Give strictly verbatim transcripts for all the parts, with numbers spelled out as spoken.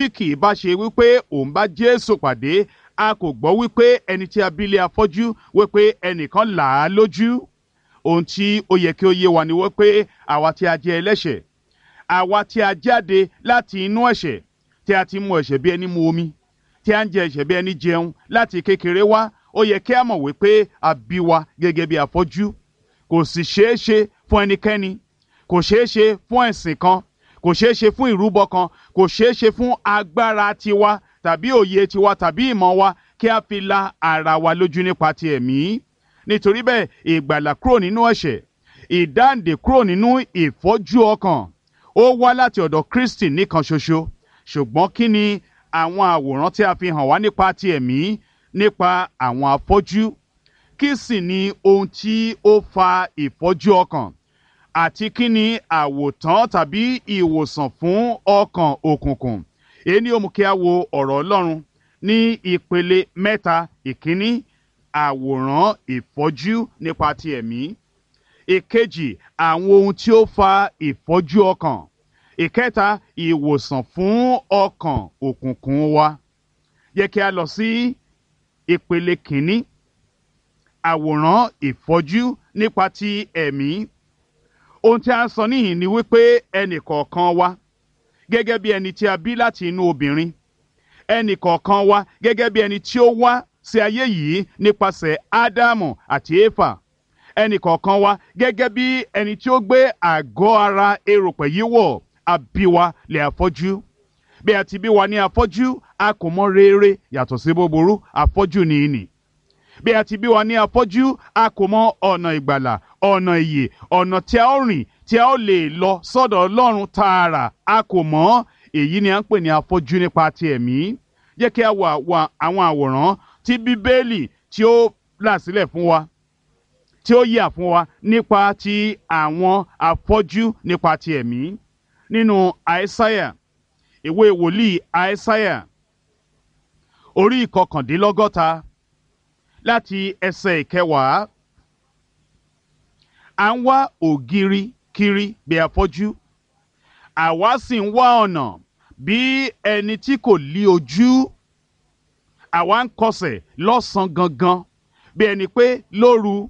tí kì í bá ṣe wípé òun bá Jésù pàdé, a kò gbọ́ wípé ẹni tí a bí lé afọ́jú wípé ẹnìkan là á lójú. Ohun tí ó yẹ kí ó yé wa ni wípé àwa tí a jẹ́ ẹlẹ́ṣẹ̀, àwa tí a jáde láti inú ẹ̀ṣẹ̀, tí a ti mu ẹ̀ṣẹ̀ bí ẹni mu omi, tí a ń jẹ ẹ̀ṣẹ̀ bí ẹni jẹun láti kékeré wá, ó yẹ kí a mọ̀ wípé a bí wa gẹ́gẹ́ bí afọ́jú. Kò sì ṣeé ṣe fún ẹnikẹ́ni, kò ṣeé ṣe fún ẹ̀sìn kan, kò ṣeé ṣe fún ìrúbọ kan, kò ṣeé ṣe fún agbára tiwa tàbí òye tiwa tàbí ìmọ̀ wa kí a fi la ara wa lójú nípa ti ẹ̀mí. Nítorí bẹ́ẹ̀, ìgbàlà kúrò nínú ẹ̀ṣẹ̀, ìdáǹdè kúrò nínú ìfọ́jú ọkàn, ó wá láti ọ̀dọ̀ Kristi nìkan ṣoṣo. Ṣùgbọ́n kí ni àwọn àwòrán tí a fi hàn wá nípa ti ẹ̀mí nípa àwọn afọ́jú? Kí sì ni ohun tí ó fa ìfọ́jú ọkàn? Àti kí ni àwòtán tàbí ìwòsàn fún ọkàn òkùnkùn? Èyí ni ó mú kí a wo ọ̀rọ̀ Ọlọ́run ní ìpele mẹ́ta. Ìkíní, àwòrán ìfọ́jú nípa ti ẹ̀mí. Ìkejì, àwọn ohun tí ó fa ìfọ́jú ọkàn. Ìkẹta, ìwòsàn fún ọkàn òkùnkùn wa. Yẹ kí a lọ sí ìpele kìíní, àwòrán ìfọ́jú nípa ti ẹ̀mí. Ohun tí a ń sọ níhìn ni wípé ẹnì kọ̀ọ̀kan wa gẹ́gẹ́ bí ẹni tí a bí láti inú obìnrin, ẹnì kọ̀ọ̀kan wa gẹ́gẹ́ bí ẹni tí ó wá sí ayé yìí nípasẹ̀ Ádámù àti Éfà, ẹnì kọ̀ọ̀kan wa gẹ́gẹ́ bí ẹni tí ó gbé àgọ́ ara erùpẹ̀ yìí wọ̀, a bí wa lé afọ́jú. Bí a ti bí wa ní afọ́jú, a kò mọ rere yàtọ̀ sí búburú, afọ́jú ni ìnì. Bí a ti bí wa ní afọ́jú, a kò mọ ọ̀nà ìgbàlà, ọ̀nà ìyè, ọ̀nà tí a ó rìn tí a ó lè lọ sọ́dọ̀ Ọlọ́run tààrà, a kò mọ̀. Èyí ni à ń pè ní afọ́jú nípa ti ẹ̀mí. Jẹ́ kí a wo àwọn àwòrán tí Bíbélì tí ó là sílẹ̀ fún wa, tí ó yà fún wa nípa ti àwọn afọ́jú nípa ti ẹ̀mí. Nínú Àìsáyà, ìwé wòlíì Àìsáyà, orí ìkọkàndínlọ́gọ́ta láti ẹsẹ̀ ìkẹwàá. À ń wá ògiri kiri bí afọ́jú, àwa sì ń wá ọ̀nà bí ẹni tí kò lí ojú. Àwa ń kọsẹ̀ lọ́sàn gangan bí ẹni pé lóru,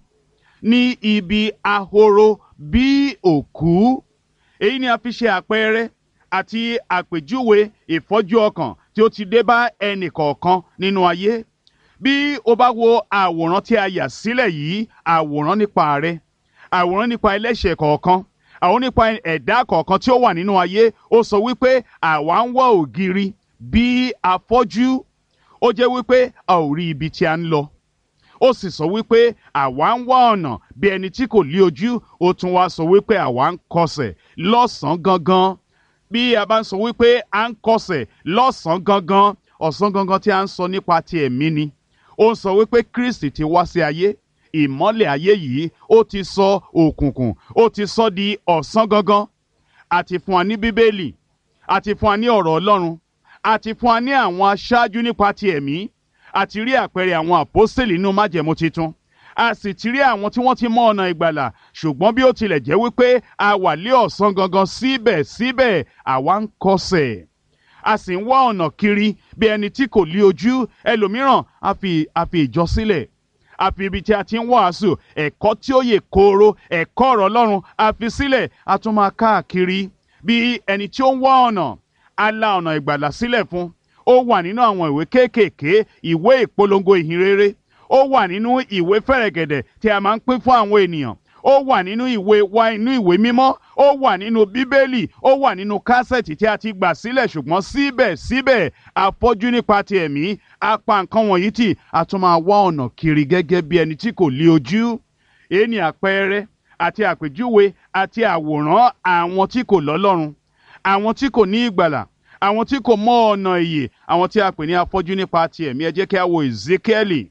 ní ibi ahoro bí òkú. Èyí ni a fi ṣe àpẹẹrẹ àti àpèjúwe ìfọ́jú ọkàn tí ó ti dé bá ẹnì kọ̀ọ̀kan nínú ayé. Bí o bá wo àwòrán tí a yà sílẹ̀ yìí, àwòrán nípa rẹ, àwòrán nípa ẹlẹ́ṣẹ̀ kọ̀ọ̀kan, àwọn nípa ẹ̀dá kọ̀ọ̀kan tí ó wà nínú ayé, ó sọ wípé àwa ń wá ògiri bí afọ́jú. Ó jẹ́ wípé a ò rí ibi tí a ń lọ. Ó sì sọ wípé àwa ń wá ọ̀nà bí ẹni tí kò lí ojú. Ó tún wá sọ wípé àwa ń kọsẹ̀ lọ́sàn-án gangan. Bí a bá ń sọ wípé à ń kọsẹ̀ lọ́sàn-án gangan, ọ̀sán gangan tí a ń sọ nípa ti ẹ̀mí ni. Ó ń sọ wípé Kristi ti wá sí ayé. Ìmọ́lẹ̀ ayé yìí ó ti sọ òkùnkùn, ó ti sọ di ọ̀sán gangan. Àti fún wa ní Bíbélì, àti fún wa ní ọ̀rọ̀ Ọlọ́run, àti fún wa ní àwọn aṣáájú nípa ti ẹ̀mí, àti rí àpẹẹrẹ àwọn àpọ́sítélì nínú májẹ̀mú titun. A sì ti rí àwọn tí wọ́n ti mọ ọ̀nà ìgbàlà. Ṣùgbọ́n bí ó tilẹ̀ jẹ́ wípé a wà lé ọ̀sán gangan, síbẹ̀síbẹ̀ àwa ń kọsẹ̀. A sì ń wá ọ̀nà kiri bí ẹni tí kò lí ojú. Ẹlòmíràn a fi a fi ìjọ sílẹ̀, a fi ibi tí a ti ń wàásù ẹ̀kọ́ tí ó yè kooro, ẹ̀kọ́ ọ̀rọ̀ Ọlọ́run, a fi sílẹ̀. A tún máa káàkiri bí ẹni tí ó ń wá ọ̀nà. A la ọ̀nà ìgbàlà sílẹ̀ fún. Ó wà nínú àwọn ìwé kéékèèké, ìwé ìpolongo ìhìnrere. Ó wà nínú ìwé fẹ̀rẹ̀gẹ̀dẹ̀ tí a máa ń pín fún àwọn ènìyàn. Ó wà nínú ìwé wa inú ìwé mímọ́. Ó wà nínú Bíbélì. Ó wà nínú kásẹ̀tì tí a ti gbà sílẹ̀. Ṣùgbọ́n síbẹ̀síbẹ̀ afọ́jú nípa ti ẹ̀mí, a pa nǹkan wọ̀nyí tì. A tún máa wá ọ̀nà kiri gẹ́gẹ́ bí ẹni tí kò lí ojú. Èyí ni àpẹẹrẹ àti àpèjúwe àti àwòrán àwọn tí kò lọ́lọ́run, àwọn tí kò ní ìgbàlà, àwọn tí kò mọ ọ̀nà ìyè, àwọn tí a pè ní afọ́jú nípa ti ẹ̀mí. Ẹ jẹ́ kí a wo Ezekieli.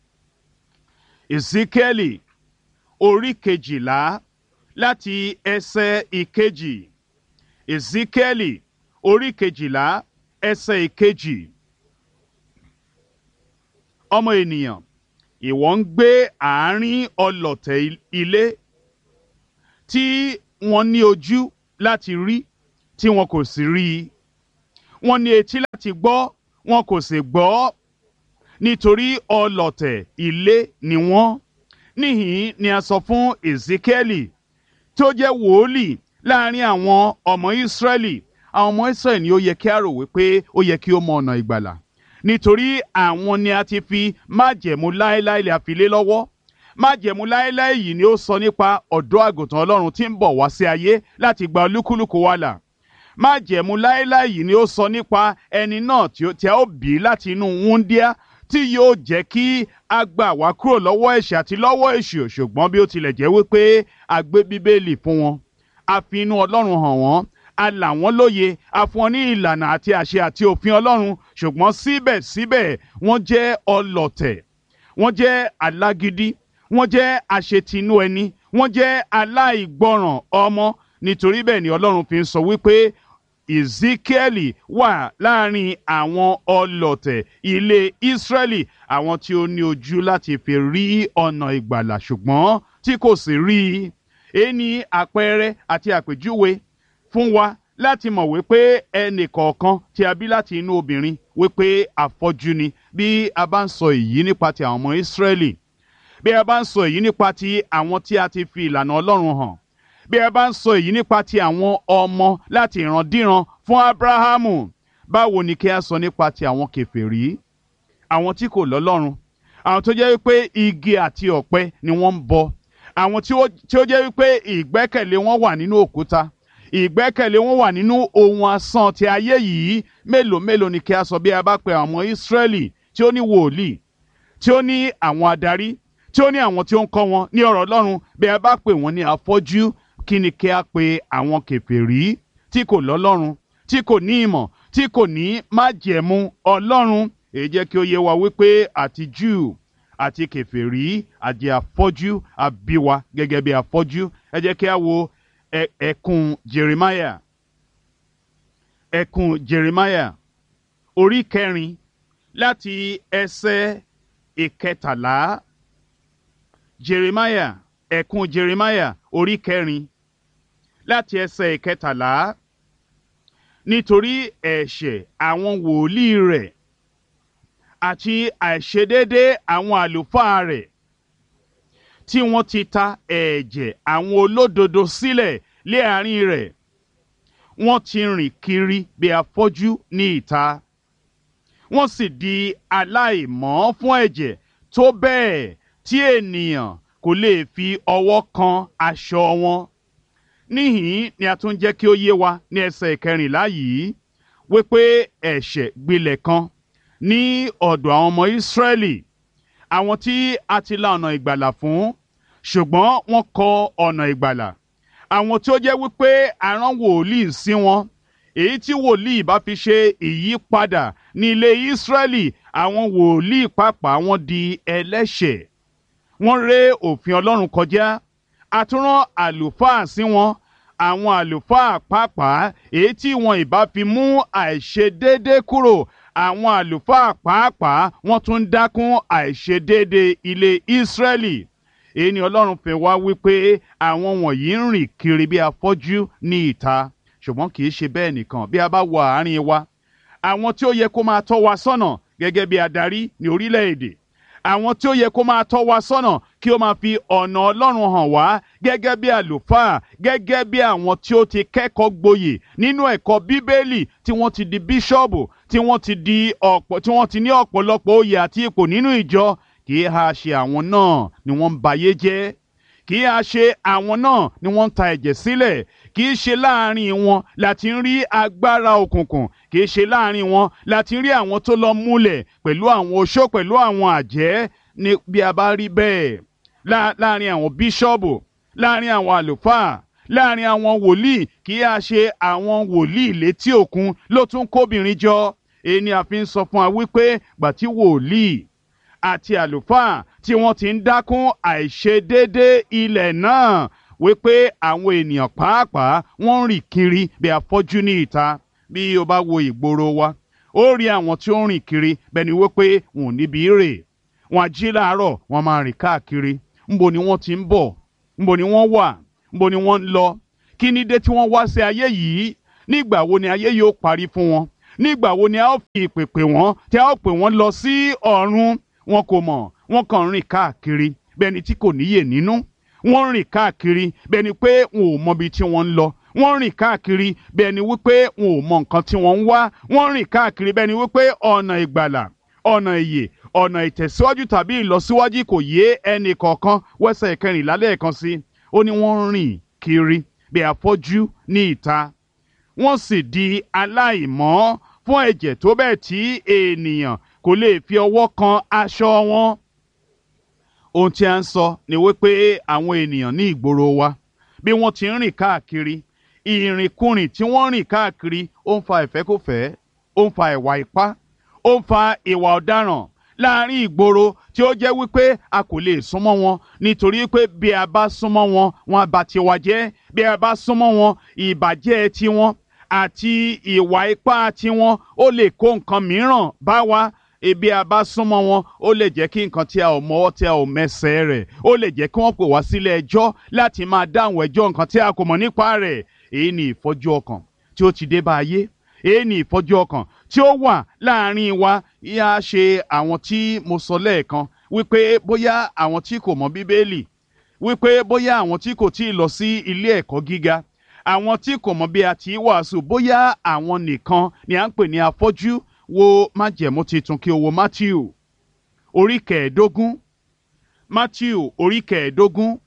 Ezekieli orí kejìlá láti ẹsẹ̀ ìkejì. Ezekieli orí kejìlá ẹsẹ̀ ìkejì. Ọmọ ènìyàn, ìwọ ń gbé àárín ọlọ̀tẹ̀ ilé tí wọ́n ní ojú láti rí tí wọn kò sì rí i. wọ́n ní etí láti gbọ́ wọn kò sì gbọ́ nítorí ọlọ̀tẹ̀ ilé ni wọ́n. Níhìn ni a sọ fún Ezekieli tó jẹ́ wòólì láàrin àwọn ọmọ Ísírẹ́lì. Àwọn ọmọ Ísírẹ́lì ni ó yẹ kí a rò wípé ó yẹ kí ó mọ ọ̀nà ìgbàlà, nítorí àwọn ni a ti fi májẹ̀mú láéláé lè fi lé lọ́wọ́. Májẹ̀mú láéláé yìí ni ó sọ nípa ọ̀dọ́ àgùntàn Ọlọ́run tí ń bọ̀ wá sí ayé láti gba olúkúlùkù wa là. Májẹ̀mú láéláé yìí ni ó sọ nípa ẹni náà tí a ó bí láti inú wúńdíá tí yóò jẹ́ kí a gbà wá kúrò lọ́wọ́ ẹ̀ṣẹ̀ àti lọ́wọ́ èṣù. Ṣùgbọ́n bí ó tilẹ̀ jẹ́ wípé a gbé bíbélì fún wọn, a fi inú Ọlọ́run hàn wọ́n, a là wọ́n lóye, a fún wọn ní ìlànà àti àṣẹ àti òfin Ọlọ́run, ṣùgbọ́n síbẹ̀síbẹ̀ wọ́n jẹ́ ọlọ̀tẹ̀, wọ́n jẹ́ alágídí, wọ́n jẹ́ àṣetinú ẹni, wọ́n jẹ́ aláìgbọràn ọmọ. Nítorí bẹ́ẹ̀ ni Ọlọ́run fi ń sọ wípé Ezekieli wà láàrin àwọn ọlọ̀tẹ̀ ilé Ísírẹ́lì, àwọn tí ó ní ojú láti fi rí ọ̀nà ìgbàlà ṣùgbọ́n tí kò sì rí i. Èyí ni àpẹẹrẹ àti àpèjúwe fún wa láti mọ̀ wípé ẹnì kọ̀ọ̀kan tí a bí láti inú obìnrin wípé afọ́jú ni. Bí a bá ń sọ èyí nípa ti àwọn ọmọ Ísírẹ́lì, bí a bá ń sọ èyí nípa ti àwọn tí a ti fi ìlànà Ọlọ́run hàn, bí a bá ń sọ èyí nípa ti àwọn ọmọ láti ìrandíran fún Ábúráhámù, báwo ni kí a sọ nípa ti àwọn kèfèrí, àwọn tí kò lọ́lọ́run, àwọn tó jẹ́ wípé igi àti ọ̀pẹ ni wọ́n ń bọ, àwọn tí ó jẹ́ wípé ìgbẹ́kẹ̀lé wọn wà nínú òkúta, ìgbẹ́kẹ̀lé wọn wà nínú ohun asán ti ayé yìí. Mélòó mélòó ni kí a sọ bí a bá pe àwọn ọmọ Ísírẹ́lì tí ó ní wòlíì, tí ó ní àwọn adarí, tí ó ní àwọn tí ó ń kọ́ wọn ní ọ̀rọ̀ Ọlọ́run, bí a bá pè wọ́n ní afọ́jú, kí ni kí a pe àwọn kèfèrí tí kò lọ́lọ́run, tí kò ní ìmọ̀, tí kò ní májẹ̀mú Ọlọ́run? Èyí jẹ́ kí ó yé wa wípé àti Júù àti kèfèrí àti afọ́jú a bí wa gẹ́gẹ́ bí afọ́jú. Ẹ jẹ́ kí a wo ẹkùn Jeremiah, ẹkùn Jeremiah orí kẹrin láti ẹsẹ̀ ìkẹtàlá. Jeremiah, ẹkùn Jeremiah orí kẹrin láti ẹsẹ̀ ìkẹtàlá. Nítorí ẹ̀ṣẹ̀ àwọn wòlíì rẹ̀ àti àìṣedéédé àwọn àlùfáà rẹ̀ tí wọ́n ti ta ẹ̀jẹ̀ àwọn olódodo sílẹ̀ lé àárín rẹ̀, wọ́n ti rìn kiri bí afọ́jú ní ìta, wọ́n sì di aláìmọ́ fún ẹ̀jẹ̀ tó bẹ́ẹ̀ tí ènìyàn kò lè fi ọwọ́ kan aṣọ wọn. Níhìn ni a tún jẹ́ kí ó yé wa ní ẹsẹ̀ ìkẹrìnlá yìí wípé ẹ̀ṣẹ̀ gbilẹ̀ kan ní ọ̀dọ̀ àwọn ọmọ Ísírẹ́lì, àwọn tí a ti la ọ̀nà ìgbàlà fún, ṣùgbọ́n wọ́n kọ̀ ọ̀nà ìgbàlà. Àwọn tí ó jẹ́ wípé a rán wòlíì sí wọn, èyí tí wòlíì bá fi ṣe ìyípadà ní ilé Ísírẹ́lì, àwọn wòlíì pàápàá wọn di ẹlẹ́ṣẹ̀, wọ́n ré òfin Ọlọ́run kọjá. A tún rán àlùfáà sí wọn, àwọn àlùfáà pàápàá èyí tí wọn ìbá fi mú àìṣedéédé kúrò, àwọn àlùfáà pàápàá wọ́n tún dákún àìṣedéédé ilé Ísírẹ́lì. Èyí ni Ọlọ́run fẹ́ wá wípé àwọn wọ̀nyí ń rìn kiri bí afọ́jú ní ìta. Ṣùgbọ́n kì í ṣe bẹ́ẹ̀ nìkan. Bí a bá wọ àárín wa, àwọn tí ó yẹ kó máa tọ́ wa sọ́nà gẹ́gẹ́ bí adarí ní orílẹ̀-èdè, àwọn tí ó yẹ kó máa tọ́ wa sọ́nà kí ó máa fi ọ̀nà Ọlọ́run hàn wá gẹ́gẹ́ bí àlùfáà, gẹ́gẹ́ bí àwọn tí ó ti kẹ́kọ̀ọ́ gboyè nínú ẹ̀kọ́ Bíbélì, tí wọ́n ti di bíṣọ́ọ̀bù, tí wọ́n ti di ọ̀pọ̀, tí wọ́n ti ní ọ̀pọ̀lọpọ̀ oyè àti ipò nínú ìjọ. Kì í ha ṣe àwọn náà ni wọ́n ń bayé jẹ́? Kì í ha ṣe àwọn náà ni wọ́n ń ta ẹ̀jẹ̀ sílẹ̀? Kì í ṣe láàrin wọn láti ń rí agbára òkùnkùn? Kì í ṣe láàrin wọn láti ń rí àwọn tó lọ múlẹ̀ pẹ̀lú àwọn oṣó, pẹ̀lú àwọn àjẹ́? Ní bí a bá rí bẹ́ẹ̀, láàrin àwọn bíṣọ́ọ̀bù, láàrin àwọn àlùfáà, láàrin àwọn wòlíì, kì í ha ṣe àwọn wòlíì létí òkun ló tún kóbìnrin jọ? Èyí ni a fi ń sọ fún wa wípé gbàtí wòlíì àti àlùfáà tí wọ́n ti ń dákún àìṣedéédé ilẹ̀ náà, wípé àwọn ènìyàn pàápàá wọ́n ń rìn kiri bí afọ́jú ní ìta. Bí o bá wo ìgboro wa, ó rí àwọn tí ó ń rìn kiri bẹ́ẹ̀ ni wípé wọn ò níbi rè. Wọ́n á jí láàárọ̀, wọ́n máa rìn káàkiri. Ńbo ni wọ́n ti ń bọ̀? Ńbo ni wọ́n wà? Ńbo ni wọ́n ń lọ? Kí ni dé tí wọ́n wá sí ayé yìí? Nígbà wo ni ayé yóò parí fún wọn? nígbà wo ni a ó fi ìpè pè wọ́n tí a ó pè wọ́n lọ sí ọ̀run? Wọn kò mọ̀, wọ́n kàn ń rìn káàkiri bẹ́ẹ̀ ni tí kò níyè nínú. Wọ́n ń rìn káàkiri bẹ́ẹ̀ ni pé wọn ò mọbi tí wọ́n ń lọ. Wọ́n ń rìn káàkiri bẹ́ẹ̀ ni wípé wọn ò mọ nǹkan tí wọ́n ń wá. Wọ́n ń rìn káàkiri bẹ́ẹ̀ ni wípé ọ̀nà ìgbàlà, ọ̀nà ìyè, ọ̀nà ìtẹ̀síwájú tàbí ìlọsíwájú kò yé ẹnì kọ̀ọ̀kan. Wẹ́sẹ̀ ìkẹrìnlá lẹ́ẹ̀kan sí, ó ní wọ́n ń rìn kiri bí afọ́jú ní ìta. Wọ́n sì di aláìmọ́ fún ẹ̀jẹ̀ tó bẹ́ẹ̀ tí ènìyàn kò lè fi ọwọ́ kan aṣọ wọn. Ohun tí a ń sọ ni wípé àwọn ènìyàn ní ìgboro wa bí wọ́n ti ń rìn káàkiri, ìrìnkúrìn tí wọ́n rìn káàkiri ó ń fa ìfẹ́kúfẹ̀ẹ́, ó ń fa ìwà ipá, ó ń fa ìwà ọ̀daràn láàrin ìgboro tí ó jẹ́ wípé a kò lè súnmọ́ wọn nítorí pé bí a bá súnmọ́ wọn, wọn á ba tiwa jẹ́. Bí a bá súnmọ́ wọn, ìbàjẹ́ tiwọn àti ìwà ipá tiwọn ó lè kó nǹkan mìíràn bá wa. Ebi a bá súnmọ́ wọn, ó lè jẹ́ kí nǹkan tí a ò mọ̀ tí a ò mẹsẹ̀ rẹ̀, ó lè jẹ́ kí wọ́n pè wá sílé ẹjọ́ láti máa dáhùn ẹjọ́ nǹkan tí a kò mọ̀ nípa rẹ̀. Èyí ni ìfọ́jú ọkàn tí ó ti dé bá ayé. Èyí ni ìfọ́jú ọkàn tí ó wà láàrin wa. Yá ṣe àwọn tí mo sọ lẹ́ẹ̀kan wípé bóyá àwọn tí kò mọ̀ Bíbélì, wípé bóyá àwọn tí kò tíì lọ sí ilé ẹ̀kọ́ gíga, àwọn tí kò mọ̀ bí a ti wàásù, bóyá àwọn nìkan ni à ń pè ní afọ́jú. Wo májẹ̀mú titun kí o wo Mátíù orí kẹẹ̀ẹ́dógún. Mátíù orí kẹẹ̀ẹ́dógún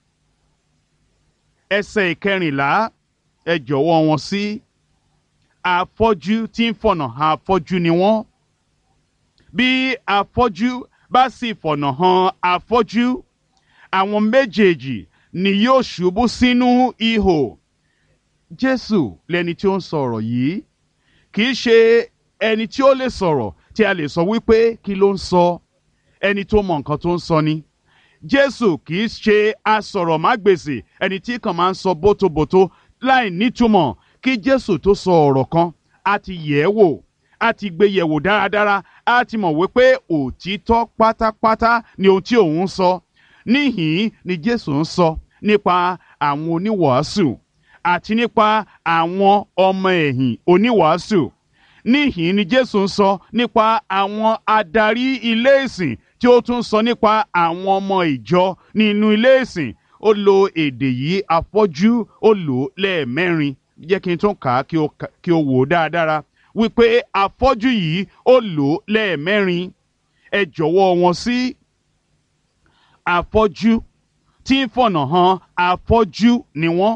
ẹsẹ̀ ìkẹrìnlá, ẹ jọ̀wọ́ wọn sí. Afọ́jú tí ń fọ̀nà hàn afọ́jú ni wọ́n. Bí afọ́jú bá sì fọ̀nà hàn afọ́jú, àwọn méjèèjì ni yóò ṣubú sínú ihò. Jésù lẹni tí ó ń sọ̀rọ̀ yìí, kì í ṣe ẹni tí ó lè sọ̀rọ̀ tí a lè sọ wípé kí ló ń sọ. Ẹni tó mọ nǹkan tó ń sọ ni. Jésù kì í ṣe asọ̀rọ̀mágbèsì, ẹni tí kàn máa ń sọ bótobòto láì nítumọ̀. Kí Jésù tó sọ ọ̀rọ̀ kan, a ti yẹ̀ ẹ́ wò, a ti gbé yẹ̀ wò dáradára, a ti mọ̀ wípé òtítọ́ pátápátá ni ohun tí òun ń sọ. Níhìn-ín ni Jésù ń sọ nípa àwọn oníwàásù àti nípa àwọn ọmọ ẹ̀yìn oníwàásù. Níhìn ni Jésù ń sọ nípa àwọn adarí ilé ìsìn tí ó tún sọ nípa àwọn ọmọ ìjọ nínú ilé ìsìn. Ó lo èdè yìí afọ́jú, ó lò ó lẹ́ẹ̀mẹ́rin. Jẹ́ kí n tún kà á kí o wò ó dáadáa wípé afọ́jú yìí ó lò ó lẹ́ẹ̀mẹ́rin. Ẹ jọ̀wọ́ wọn sí. Afọ́jú tí ń fọ̀nà hàn afọ́jú ni wọ́n.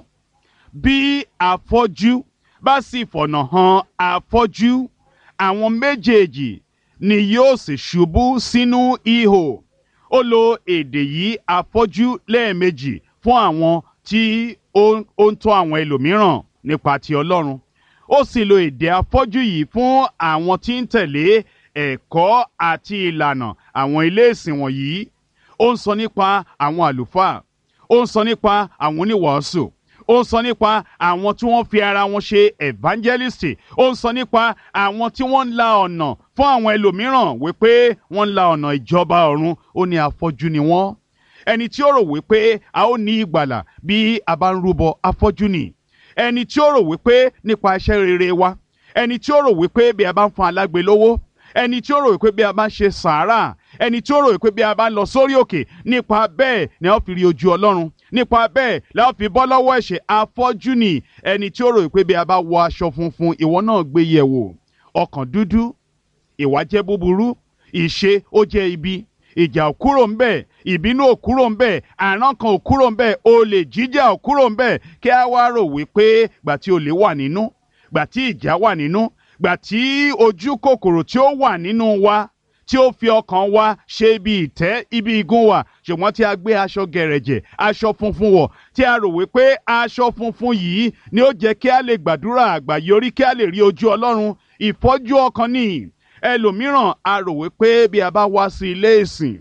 Bí afọ́jú bá sì fọ̀nà hàn afọ́jú, àwọn méjèèjì ni yóò sì ṣubú sínú ihò. Ó lo èdè yìí afọ́jú lẹ́ẹ̀mejì fún àwọn tí ó ń tọ́ àwọn ẹlòmíràn nípa ti Ọlọ́run. Ó sì lo èdè afọ́jú yìí fún àwọn tí ń tẹ̀lé ẹ̀kọ́ àti ìlànà àwọn ilé ìsìn wọ̀nyí. Ó ń sọ nípa àwọn àlùfáà, ó ń sọ nípa àwọn oníwàásù, ó ń sọ nípa àwọn tí wọ́n fi ara wọn ṣe evangelist, ó ń sọ nípa àwọn tí wọ́n ń la ọ̀nà fún àwọn ẹlòmíràn wípé wọ́n ń la ọ̀nà ìjọba ọ̀run. Ó ní afọ́jú ni wọ́n. Ẹni tí ó rò wípé a ó ní ìgbàlà bí a bá ń rúbọ, afọ́jú ni. Ẹni tí ó rò wípé nípa iṣẹ́ rere wa, ẹni tí ó rò wípé bí a bá ń fún alágbe lówó, ẹni tí ó rò wípé bí a bá ń ṣe sàárà, ẹni tí ó rò wípé bí a bá ń lọ sórí òkè, nípa bẹ́ẹ̀ ni a ó fi rí ojú Ọlọ́run, nípa bẹ́ẹ̀ la ó fi bọ́ lọ́wọ́ ẹ̀ṣẹ̀. Afọ́jú ni ẹni tí ó rò wípé bí a bá wọ aṣọ funfun, ìwọ náà gbé yẹ̀ wò, ọkàn dúdú, ìwà jẹ́ búburú, ìṣe ó jẹ́ ibi, ìjà ò kúrò ńbẹ̀, ìbínú ò kúrò ńbẹ̀, àrán kan ò kúrò ńbẹ̀, olè jíjà ò kúrò ńbẹ̀. Kí a wá rò wípé gbà tí olè wà nínú, gbà tí ìjà wà nínú, gbà tí ojú kòkòrò tí ó wà nínú wa, tí ó fi ọkàn wa ṣe ibi ìtẹ́, ibi igun wa, ṣùgbọ́n tí a gbé aṣọ gẹ̀rẹ̀jẹ̀, aṣọ funfun wọ̀, tí a rò wípé aṣọ funfun yìí ni ó jẹ́ kí a lè gbàdúrà àgbáyọrí, kí a lè rí ojú Ọlọ́run. Ìfọ́jú ọkàn ni. Ẹlòmíràn a rò wípé bí a bá wá sí ilé ìsìn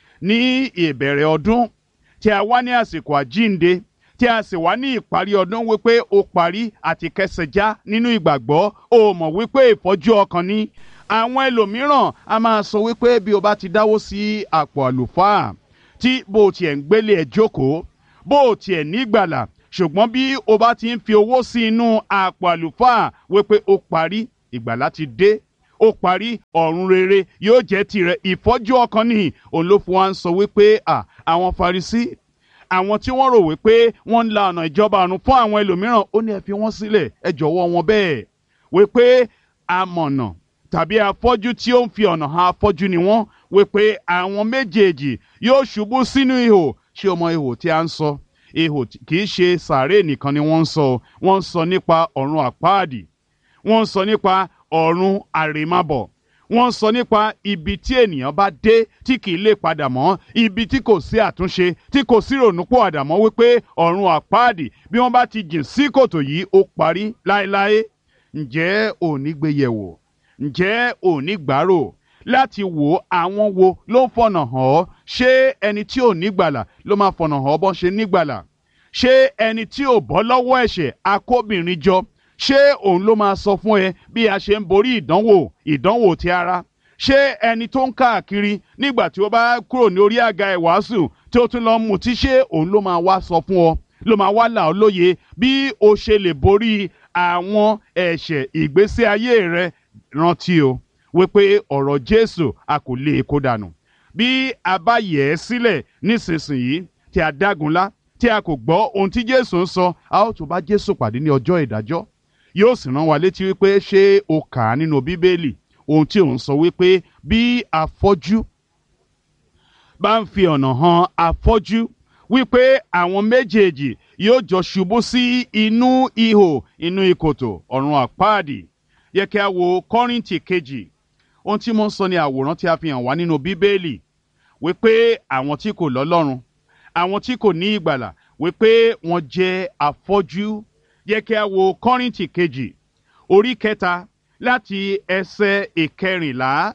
ní ìbẹ̀rẹ̀ ọdún, tí a wá ní àsìkò àjínde, tí a sì wá ní ìparí ọdún wípé ó parí àti kẹsẹ̀já nínú ìgbàgbọ́, ó mọ̀ wípé ìfọ́jú ọkàn ni. Àwọn ẹlòmíràn a máa sọ wípé bí o bá ti dáwó sí àpò àlùfáà, tí bó tiẹ̀ ń gbélé ẹ̀ jókòó, bó tiẹ̀ nígbàlà, ṣùgbọ́n bí o bá ti ń fi owó sí inú àpò àlùfáà wípé ó parí, ìgbàlà ti dé, ó parí, ọ̀run rere yóò jẹ́ tirẹ̀. Ìfọ́jú ọkàn nìyí òun ló fún wa ń sọ wípé à àwọn Farisí, àwọn tí wọ́n rò wípé wọ́n ń la ọ̀nà ìjọba ọ̀run fún àwọn ẹlòmíràn, ó ní ẹ fi wọ́n sílẹ̀, ẹ jọ̀wọ́ wọn bẹ́ẹ̀, wípé amọ̀nà tàbí afọ́jú tí ó ń fi ọ̀nà hàn afọ́jú ni wọ́n, wípé àwọn méjèèjì yóò ṣubú sínú ihò. Ṣé o mọ ihò tí a ń sọ? Ihò kì í ṣe sàréè nìkan ni wọ́n ń sọ, wọ́n ń sọ nípa ọ̀run àpáàdì, wọ́n ń sọ nípa ọ̀run àrèmábọ̀, wọ́n ń sọ nípa ibi tí ènìyàn bá dé tí kì í lè padà mọ́, ibi tí kò sí àtúnṣe, tí kò sí rònúpìwàdà mọ́, wípé ọ̀run àpáàdì bí wọ́n bá ti jìn sí kòtò yìí ó parí láéláé. Ǹjẹ́ ò ní gbé yẹ̀wò? Ǹjẹ́ ò ní gbárò láti wo àwọn wo ló ń fọ̀nà hàn ọ́? Ṣé ẹni tí ò ní gbàlà ló máa fọ̀nà hàn ọ́ bọ́n ṣe ní gbàlà? Ṣé ẹni tí ò bọ́ lọ́wọ́ ẹ̀ṣẹ̀ akóbìnrin jọ, ṣé òun ló máa sọ fún ẹ bí a ṣe ń borí ìdánwò ìdánwò ti ara? Ṣé ẹni tó ń káàkiri nígbà tí ó bá kúrò ní orí àga ìwàásù tí ó tún lọ mutí, ṣé òun ló máa wá sọ fún ọ, ló máa wá là ọ́ lóye bí o ṣe lè borí àwọn ẹ̀ṣẹ̀ ìgbésí ayé rẹ? Rántí o wípé ọ̀rọ̀ Jésù a kò lè kó dànù. Bí a bá yẹ̀ ẹ́ sílẹ̀ nísinsìnyí tí a dágunlá, tí a kò gbọ́ ohun tí Jésù ń sọ, a ó tún bá Jésù pàdé ní ọjọ́ ìdájọ́. Yóò sì rán wa létí wípé ṣé o kà á nínú Bíbélì ohun tí òun sọ wípé bí afọ́jú bá ń fi ọ̀nà hàn afọ́jú, wípé àwọn méjèèjì yóò jọ ṣubú sí inú ihò, inú ìkòtò ọ̀run àpáàdì. Yẹ kí a wo Kọ́ríńtì kejì. Ohun tí mo ń sọ ni àwòrán tí a fi hàn wá nínú Bíbélì, wípé àwọn tí kò lọ́lọ́run, àwọn tí kò ní ìgbàlà, wípé wọ́n jẹ́ afọ́jú. Yẹ kí a wo Kọ́ríńtì kejì orí kẹta láti ẹsẹ̀ ìkẹrìnlá.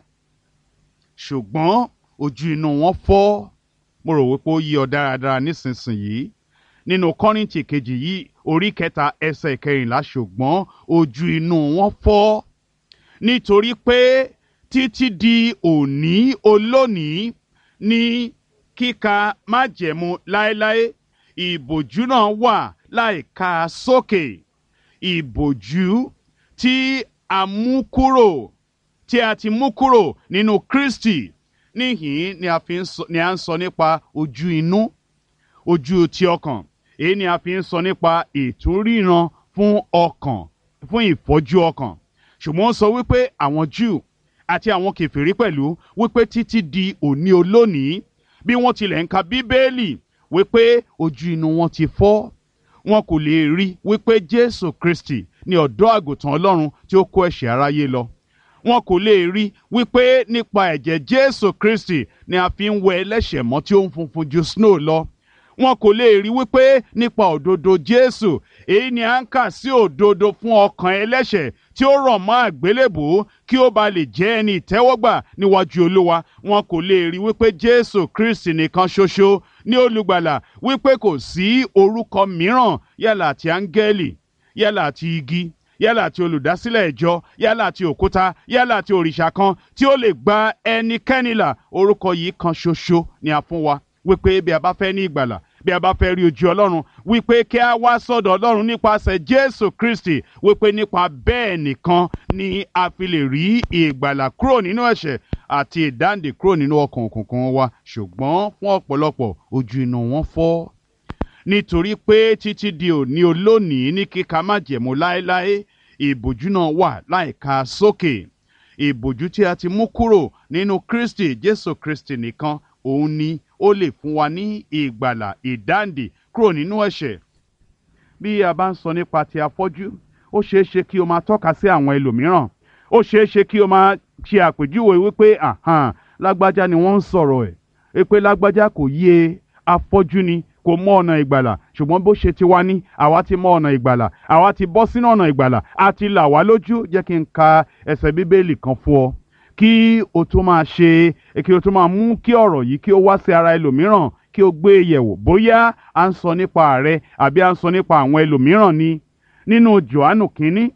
Ṣùgbọ́n ojú inú wọn fọ́. Mo rò wípé ó yí ọ dáradára nísinsìnyí. Nínú Kọ́ríńtì kejì yìí orí kẹta ẹsẹ̀ ìkẹrìnlá, ṣùgbọ́n ojú inú wọn fọ́, nítorí pé títí di òní olónìí ní kíka májẹ̀mú láéláé, ìbòjú náà wà láìka sókè. Ìbòjú tí a mú kúrò, tí a ti mú kúrò nínú Kristi. Níhìn ni a fi ń sọ, ni a ń sọ nípa ojú inú, ojú ti ọkàn. Èyí ni a fi ń sọ nípa ìtúnríran fún ọkàn, fún ìfọ́jú ọkàn. Ṣùgbọ́n ó sọ wípé àwọn Júù àti àwọn kèfèrí pẹ̀lú, wípé títí di òní olónìí bí wọ́n tilẹ̀ ń ka Bíbélì, wípé ojú inú wọn ti fọ́. Wọn kò lè rí wípé Jésù Kristi ni ọ̀dọ́ àgùntàn Ọlọ́run tí ó kó ẹ̀ṣẹ̀ aráyé lọ. Wọn kò lè rí wípé nípa ẹ̀jẹ̀ Jésù Kristi ni a fi ń wẹ ẹlẹ́ṣẹ̀ mọ́ tí ó ń funfun ju snow lọ. Wọn kò lè rí wípé nípa òdodo Jésù, èyí ni à ń kà sí òdodo fún ọkàn ẹlẹ́ṣẹ̀ tí ó rọ̀ mọ́ àgbélébùú kí ó ba lè jẹ́ ẹni ìtẹ́wọ́gbà níwájú Olúwa. Wọn kò lè rí wípé Jésù Kristi nìkan ṣoṣo ní olùgbàlà, wípé kò sí orúkọ mìíràn, yálà àti áńgẹ́lì, yálà àti igi, yálà àti olùdásílẹ̀ ìjọ, yálà àti òkúta, yálà àti òrìṣà kan tí ó lè gba ẹnikẹ́ni là. Orúkọ yìí kan ṣoṣo ni a fún wa, wípé bí a bá fẹ́ ní ìgbàlà, bí a bá fẹ́ rí ojú Ọlọ́run, wípé kí a wá sọ́dọ̀ Ọlọ́run nípasẹ̀ Jésù Kristi, wípé nípa bẹ́ẹ̀ nìkan ni a fi lè rí ìgbàlà kúrò nínú ẹ̀ṣẹ̀ àti ìdáǹdè kúrò nínú ọkàn òkùnkùn wa. Ṣùgbọ́n fún ọ̀pọ̀lọpọ̀ ojú inú wọn fọ́, nítorí pé títí di òní olónìí ní kíka májẹ̀mú láéláé, ìbòjú náà wà láìka sókè. Ìbòjú tí a ti mú kúrò nínú Kristi Jésù Kristi nìkan, òun ni ó lè fún wa ní ìgbàlà, ìdáǹdè kúrò nínú ẹ̀ṣẹ̀. Bí a bá ń sọ nípa ti afọ́jú, ó ṣeé ṣe kí o máa tọ́ka sí àwọn ẹlòmíràn. Ó ṣeé ṣe kí o máa ṣe àpèjúwe wípé àhàn lágbájá ni wọ́n ń sọ̀rọ̀ ẹ̀, pé lágbájá kò yé, afọ́jú ni, kò mọ ọ̀nà ìgbàlà. Ṣùgbọ́n bó ṣe ti wá ní àwa ti mọ ọ̀nà ìgbàlà, àwa ti bọ́ sínú ọ̀nà ìgbàlà, a ti là wá lójú. Jẹ́ kí n ka ẹsẹ̀ Bíbélì kan fún ọ kí o tó máa ṣe, kí o tó máa mú kí ọ̀rọ̀ yìí kí ó wá sí ara ẹlòmíràn, kí o gbé e yẹ̀wò bóyá à ń sọ nípa rẹ àbí à ń sọ nípa àwọn ẹlòmíràn ni. Nínú Jòhánù kínní,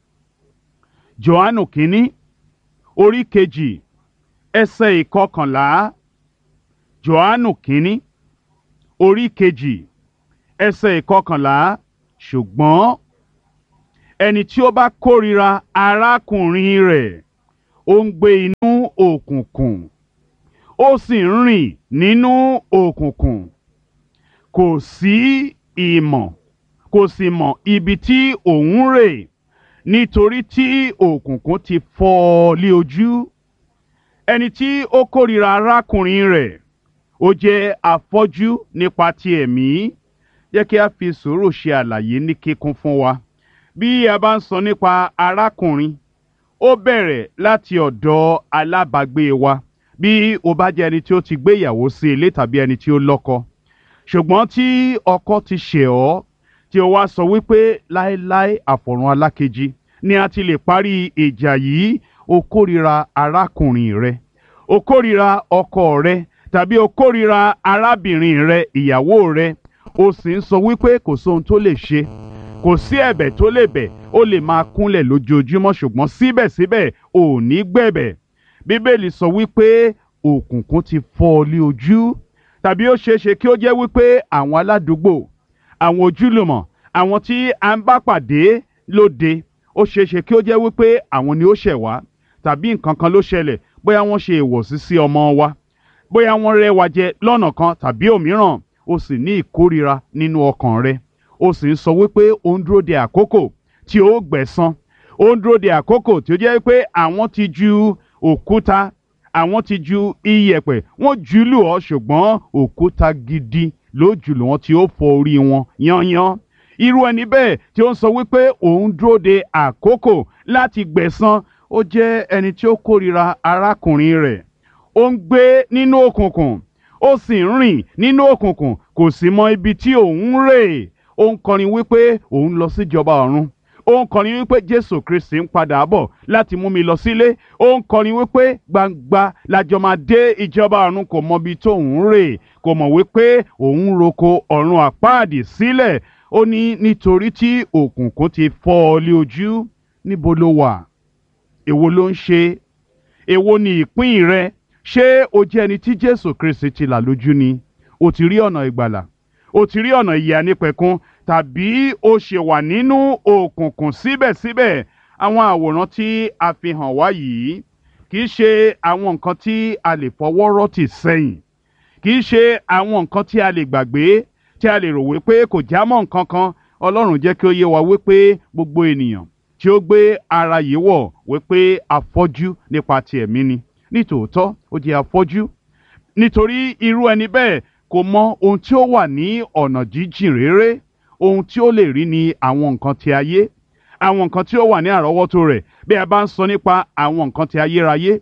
Jòhánù kínní orí kejì ẹsẹ̀ ìkọkànlá. Jòhánù kínní orí kejì ẹsẹ̀ ìkọkànlá. Ṣùgbọ́n ẹni tí ó bá kórìíra arákùnrin rẹ̀ ó ń gbé inú òkùnkùn ó sì ń rìn nínú òkùnkùn kò sí ìmọ̀ kò sì mọ̀ ibi tí òun rè nítorí tí òkùnkùn ti fọ́ ọ lé ojú. Ẹni tí ó kórìíra arákùnrin rẹ̀ ó jẹ́ afọ́jú nípa ti ẹ̀mí. Jẹ́ kí a fi sùúrù ṣe àlàyé ní kíkún fún wa. Bí a bá ń sọ nípa arákùnrin, ó bẹ̀rẹ̀ láti ọ̀dọ̀ alábàágbé wa. Bí o bá jẹ́ ẹni tí ó ti gbé ìyàwó sí ilé tàbí ẹni tí ó lọ́kọ, ṣùgbọ́n tí ọkọ ti ṣẹ̀ ọ́, tí o wá sọ wípé láéláé àfọ̀run alákejì ni a ti lè parí ìjà yìí, o kórìíra arákùnrin rẹ, o kórìíra ọkọ rẹ, tàbí o kórìíra arábìnrin rẹ, ìyàwó rẹ, o sì ń sọ wípé kò sóhun tó lè ṣe, kò sí ẹ̀bẹ̀ tó lè bẹ̀, ó lè máa kúnlẹ̀ lójoojúmọ́ ṣùgbọ́n síbẹ̀síbẹ̀ ò ní gbẹ̀bẹ̀. Bíbélì sọ wípé òkùnkùn ti fọ́ ọ lé ojú, tàbí ó ṣeéṣe kí ó jẹ́ wípé àwọn aládùúgbò, àwọn ojúlùmọ̀, àwọn tí a ń bá pàdé lóde, ó ṣeéṣe kí ó jẹ́ wípé àwọn ni ó ṣẹ̀ wá, tàbí nǹkan kan ló ṣẹlẹ̀, bóyá wọ́n ṣe ìwọ̀sí sí ọmọ wa, bóyá wọ́n rẹ́ wa jẹ lọ́nà kan tàbí òmíràn, ó sì ní ìkórìíra nínú ọkàn rẹ, ó sì ń sọ wípé ó ń dúró de àkókò tí ó gbẹ̀san, ó ń dúró de àkókò tí ó jẹ́ wípé àwọn ti ju òkúta, àwọn ti ju iyẹ̀pẹ̀, wọ́n jù lù ọ́ ṣùgbọ́n òkúta gidi ló jù lù wọ́n tí ó fọ́ orí wọn yányán. Irú ẹni bẹ́ẹ̀ tí ó ń sọ wípé òun dúró de àkókò láti gbẹ̀san, ó jẹ́ ẹni tí ó kórìíra arákùnrin rẹ̀. Ó ń gbé nínú òkùnkùn, ó sì ń rìn nínú òkùnkùn, kò sì mọ ibi tí òun rè. Ó ń kọrin wípé òun lọ síjọba ọ̀run. Ó ń kọrin wípé Jésù Kristi ń padà bọ̀ láti mú mi lọ sílé. Ó ń kọrin wípé gbangba lájọ máa dé ìjọba ọ̀run, kò mọ ibi tó òun rè, kò mọ̀ wípé òun roko ọ̀run àpáàdì sílẹ̀. Ó ní nítorí tí òkùnkùn ti fọ́ ọ lé ojú. Níbo lo wà? Èwo ló ń ṣe? Èwo ni ìpín rẹ? Ṣé o jẹ́ ẹni tí Jésù Kristi ti là lójú ni? O ti rí ọ̀nà ìgbàlà, o ti rí ọ̀nà ìyè ànípẹ̀kun, tàbí o ṣe wà nínú òkùnkùn síbẹ̀síbẹ̀? Àwọn àwòrán tí a fi hàn wá yìí kì í ṣe àwọn nǹkan tí a lè fọwọ́ rọ́ tì sẹ́yìn, kì í ṣe àwọn nǹkan tí a lè gbàgbé, tí a lè rò wípé kò já mọ́ nǹkan kan. Ọlọ́run jẹ́ kí ó yé wa wípé gbogbo ènìyàn tí ó gbé ara yìí wọ̀ wípé afọ́jú nípa ti ẹ̀mí ni. Nítòótọ́ ó jẹ́ afọ́jú, nítorí irú ẹni bẹ́ẹ̀ kò mọ ohun tí ó wà ní ọ̀nà jíjìn réré. Ohun tí ó lè rí ni àwọn nǹkan ti ayé, àwọn nǹkan tí ó wà ní àrọ́wọ́tó rẹ̀. Bí a bá ń sọ nípa àwọn nǹkan ti ayérayé,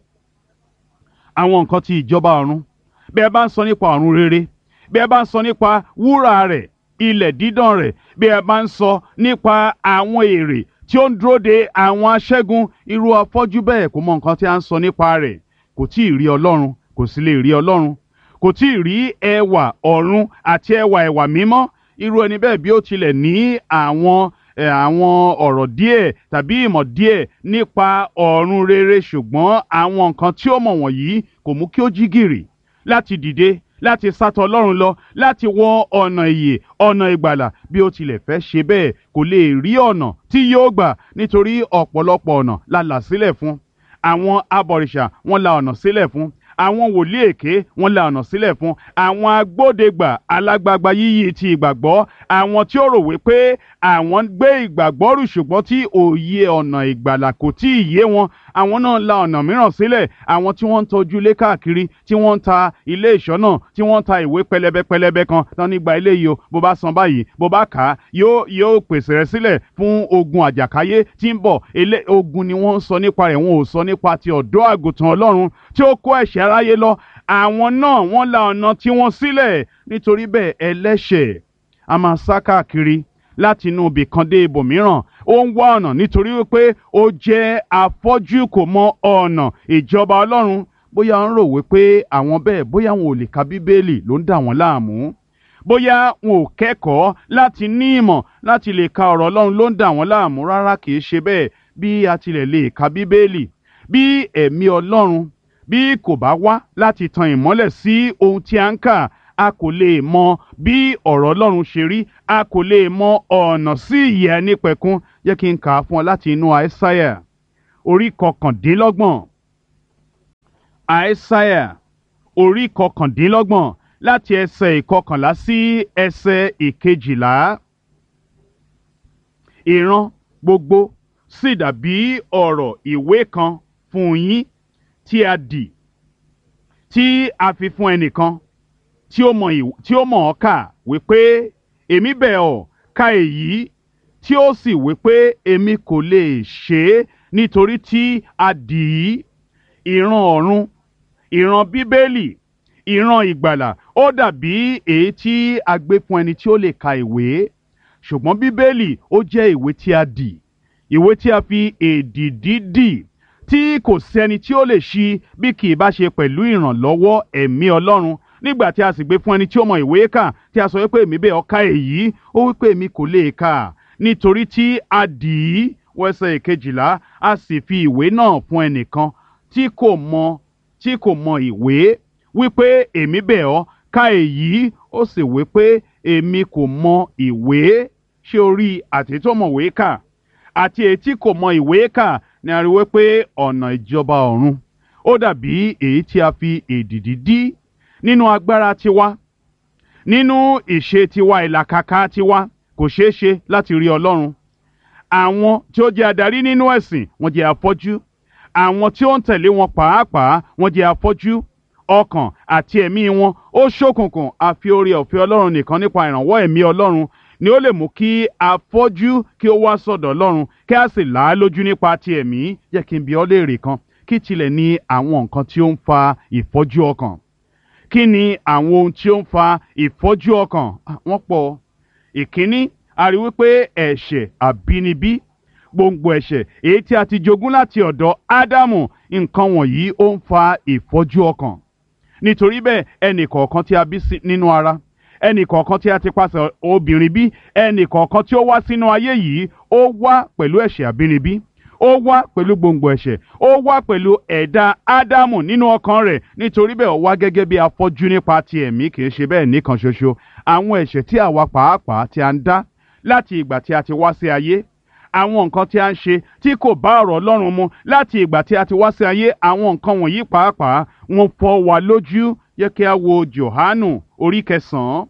àwọn nǹkan ti ìjọba ọ̀run, bí a bá ń sọ nípa ọ̀run rere, bí a bá ń sọ nípa wúrà rẹ̀, ilẹ̀ dídán rẹ̀, bí a bá ń sọ nípa àwọn èrè tí ó ń dúró de àwọn aṣẹ́gun, irú afọ́jú bẹ́ẹ̀ kò mọ nǹkan tí a ń sọ nípa rẹ̀. Kò tí ì rí Ọlọ́run, kò sì lè rí Ọlọ́run, kò tí ì rí ẹwà ọ̀run àti ẹwà ẹwà mímọ́. Irú ẹni bẹ́ẹ̀ bí ó tilẹ̀ ní àwọn ẹ̀ àwọn ọ̀rọ̀ díẹ̀ tàbí ìmọ̀ díẹ̀ nípa ọ̀run rere, ṣùgbọ́n àwọn nǹkan tí ó mọ̀ wọ̀nyí kò mú kí ó jí gìrì láti dìde, láti sátọ Ọlọ́run lọ, láti wọ ọ̀nà ìyè, ọ̀nà ìgbàlà. Bí ó tilẹ̀ fẹ́ ṣe bẹ́ẹ̀, kò lè rí ọ̀nà tí yóò gbà, nítorí ọ̀pọ̀lọpọ̀ ọ̀nà la là sílẹ̀ fún. Àwọn abọ̀rìṣà wọ́n la ọ̀nà sílẹ̀ fún, àwọn wòlíì èké wọ́n la ọ̀nà sílẹ̀ fún, àwọn agbódegbà alágbagba yíyí ti ìgbàgbọ́, àwọn tí ó rò wípé àwọn ń gbé ìgbàgbọ́ rù ṣùgbọ́n tí òye ọ̀nà ìgbàlà kò tí ì yé wọn, àwọn náà la ọ̀nà mìíràn sílẹ̀. Àwọn tí wọ́n ń tọ́jú ilé káàkiri, tí wọ́n ń ta ilé ìṣọ́nà, tí wọ́n ń ta ìwé pẹlẹbẹ pẹlẹbẹ kan tán nígbà ilé yìí o, bó bá san báyìí, bó bá kà á, yóò yóò pèsè rẹ sílẹ̀ fún ogun àjàkáyé tí ń bọ̀. Ilé ogun ni wọ́n ń sọ nípa rẹ̀, wọn ò sọ nípa ti ọ̀dọ́ àgùntàn Ọlọ́run tí ó kó ẹ̀ṣẹ̀ aráyé lọ. Àwọn náà wọ́n la ọ̀nà tí wọ́n sílẹ̀. Nítorí bẹ́ẹ̀ ẹlẹ́ṣẹ̀ a máa sá káàkiri láti inú ibì kan dé ibòmíràn. Ó ń wá ọ̀nà nítorí wípé ó jẹ́ afọ́jú, kò mọ ọ̀nà ìjọba Ọlọ́run. Bóyá ń rò wípé àwọn bẹ́ẹ̀, bóyá wọn ò lè ka Bíbélì ló ń dà wọ́n láàmú, bóyá wọn ò kẹ́kọ̀ọ́ láti ní ìmọ̀ láti lè ka ọ̀rọ̀ Ọlọ́run ló ń dà wọ́n láàmú. Rárá, kì í ṣe bẹ́ẹ̀. Bí a tilẹ̀ lè ka Bíbélì, bí ẹ̀mí Ọlọ́run bí kò bá wá láti tan ìmọ́lẹ̀ sí ohun tí a ń kà, a kò lè mọ bí ọ̀rọ̀ Ọlọ́run ṣe rí, a kò lè mọ ọ̀nà sí ìyè ànípẹ̀kun. Jẹ́ kí n kà á fún ọ láti inú Aísáyà orí kọkàndínlọ́gbọ̀n Àìsáyà orí kọkàndínlọ́gbọ̀n láti ẹsẹ̀ ìkọkànlá sí ẹsẹ̀ ìkejìlá. Ìran gbogbo sì dàbí ọ̀rọ̀ ìwé kan fún yín tí a dì, tí a fi fún ẹnìkan tí ó mọ̀ ìw- tí ó mọ̀ ọ́ kà wípé èmi bẹ̀ ọ́ ka èyí, tí ó sì wípé èmi kò lè ṣe é nítorí tí a dì í. Ìran ọ̀run, ìran bíbélì, ìran ìgbàlà ó dàbí èyí tí a gbé fún ẹni tí ó lè ka ìwé. Ṣùgbọ́n bíbélì ó jẹ́ ìwé tí a dì, ìwé tí a fi èdìdì dì, tí kò sẹ́ni tí ó lè ṣí bí kì í bá ṣe pẹ̀lú ìrànlọ́wọ́ ẹ̀mí Ọlọ́run. Nígbà tí a sì gbé fún ẹni tí ó mọ ìwé kà, tí a sọ wípé èmi bẹ̀ ọ́ ka èyí, ó wípé èmi kò lè kà nítorí tí a dì í. Wẹ́sẹ̀ ìkejìlá, a sì fi ìwé náà fún ẹnìkan tí kò mọ tí kò mọ ìwé, wípé èmi bẹ̀ ọ́ ka èyí, ó sì wípé èmi kò mọ ìwé. Ṣé o rí àti tó mọ̀ ìwé kà àti èyí tí kò mọ ìwé kà ni a rí wípé ọ̀nà ìjọba ọ̀run ó dàbí èyí tí a fi èdìdì dí. Nínú agbára tiwa, nínú ìṣe tiwa, ìlàkàkà tiwa, kò ṣeé ṣe láti rí Ọlọ́run. Àwọn tí ó jẹ́ adarí nínú ẹ̀sìn wọ́n jẹ́ afọ́jú, àwọn tí ó ń tẹ̀lé wọn pàápàá wọ́n jẹ́ afọ́jú. Ọkàn àti ẹ̀mí wọn ó ṣókùnkùn. Àfi oore ọ̀fẹ́ Ọlọ́run nìkan nípa ìrànwọ́ ẹ̀mí Ọlọ́run ni ó lè mú kí afọ́jú kí ó wá sọ́dọ̀ Ọlọ́run, kí a sì là á lójú nípa ti ẹ̀mí. Jẹ́ kí n bi ọ́ léèrè kan, kí tilẹ̀ ni àwọn nǹkan tí ó ń fa ìfọ́jú ọkàn? Kí ni àwọn ohun tí ó ń fa ìfọ́jú ọkàn? Ah, wọ́n pọ̀. Ìkíní, a rí wípé ẹ̀ṣẹ̀ àbínibí, gbòǹgbò ẹ̀ṣẹ̀ èyí tí a ti jogún láti ọ̀dọ̀ Ádámù, nǹkan wọ̀nyí ó ń fa ìfọ́jú ọkàn. Nítorí bẹ́ẹ̀, ẹnì kọ̀ọ̀kan tí a bí sí- nínú ara, ẹnì kọ̀ọ̀kan tí a ti pasẹ̀ obìnrin bí, ẹnì kọ̀ọ̀kan tí ó wá sínú ayé yìí, ó wá pẹ̀lú ẹ̀ṣẹ̀ àbínibí, ó wá pẹ̀lú gbòǹgbò ẹ̀ṣẹ̀, ó wá pẹ̀lú ẹ̀dá Ádámù nínú ọkàn rẹ̀. Nítorí bẹ́ẹ̀, ó wá gẹ́gẹ́ bí afọ́jú nípa ti ẹ̀mí. Kì í ṣe bẹ́ẹ̀ nìkan ṣoṣo. Àwọn ẹ̀ṣẹ̀ tí àwa pàápàá tí a ń dá láti ìgbà tí a ti wá sí ayé, àwọn nǹkan tí a ń ṣe tí kò bá ọ̀rọ̀ Ọlọ́run mu láti ìgbà tí a ti wá sí ayé, àwọn nǹkan wọ̀nyí pàápàá wọ́n fọ́ wa lójú. Yẹ kí a wo Jòhánù orí kẹsàn-án.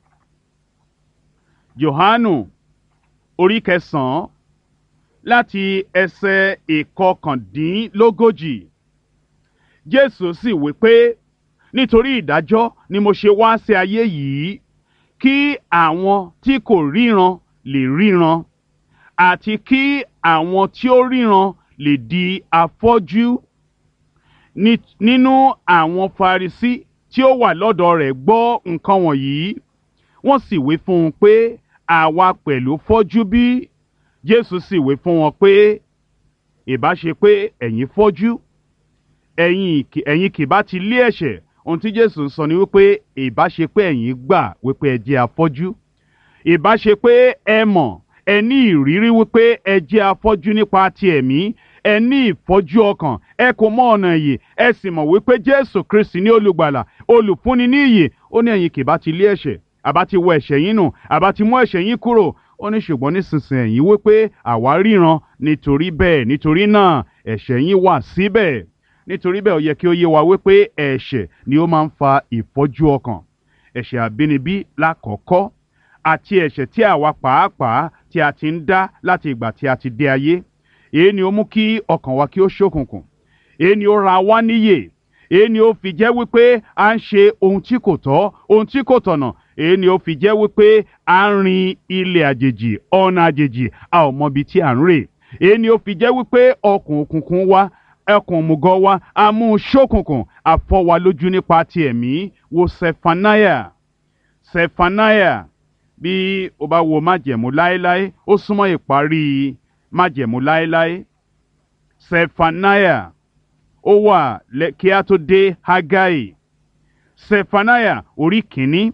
Jòhánù orí kẹsàn-án láti ẹsẹ̀ ìkọkàndínlógójì. Jésù sì wí pé, nítorí ìdájọ́ ni mo ṣe wá sí ayé yìí, kí àwọn tí kò ríran lè ríran, àti kí àwọn tí ó ríran lè di afọ́jú. Ní- Nínú àwọn Farisí tí ó wà lọ́dọ̀ rẹ̀ gbọ́ nǹkan wọ̀nyí, wọ́n sì wí fún un pé, àwa pẹ̀lú fọ́jú bí? Jésù sì wí fún wọn pé, ìbá ṣe pé ẹ̀yin fọ́jú, ẹ̀yin kì- ẹ̀yin kì bá ti lé ẹ̀ṣẹ̀. Ohun tí Jésù ń sọ ni wípé ìbá ṣe pé ẹ̀yin gbà wípé ẹ jẹ́ afọ́jú, ìbá ṣe pé ẹ mọ̀, ẹ ní ìrírí wípé ẹ jẹ́ afọ́jú nípa ti ẹ̀mí, ẹ ní ìfọ́jú ọkàn, ẹ kò mọ ọ̀nà ìyè, ẹ sì mọ̀ wípé Jésù Kristi ní olùgbàlà, olùfúnni ní ìyè. Ó ní ẹ̀yin kì bá ti lé ẹ̀ṣẹ̀, àbá ti wọ ẹ̀ṣẹ̀ yín nù, àbá ti mú ẹ̀ṣẹ̀ yín kúrò. Ó ní ṣùgbọ́n nísinsìnyí ẹ̀yin wípé àwa ríran, nítorí bẹ́ẹ̀ nítorí náà ẹ̀ṣẹ̀ yín wà síbẹ̀. Nítorí bẹ́ẹ̀ ó yẹ kí ó yé wa wípé ẹ̀ṣẹ̀ ni ó máa ń fa ìfọ́jú ọkàn. Ẹ̀ṣẹ̀ àbínibí lákọ̀ọ́kọ́, àti ẹ̀ṣẹ̀ tí àwa pàápàá tí a ti ń dá láti ìgbà tí a ti dé ayé. Èyí ni ó mú kí ọkàn wa kí ó ṣókùnkùn. Èyí ni ó ra wá níyè. Èyí ni ó fi jẹ́ wípé à ń ṣe ohun tí kò tọ́, ohun tí kò tọ̀nà. Èyí ni ó fi jẹ́ wípé à ń rin ilẹ̀ àjèjì, ọ̀nà àjèjì, a ò mọ ibi tí à ń rè. Èyí ni ó fi jẹ́ wípé ọkàn òkùnkùn wa, ẹkùn òmùgọ̀ wa, a mú un ṣókùnkùn, a fọ́ wa lójú nípa ti ẹ̀mí. Wo Sẹfanaya. Sẹfanaya, bí o bá wo májẹ̀mú láéláé, ó súnmọ́ ìparí májẹ̀mú láéláé. Sẹfanaya, ó wà lẹ́- kí a tó dé Hágáì. Sẹfanaya orí kìíní,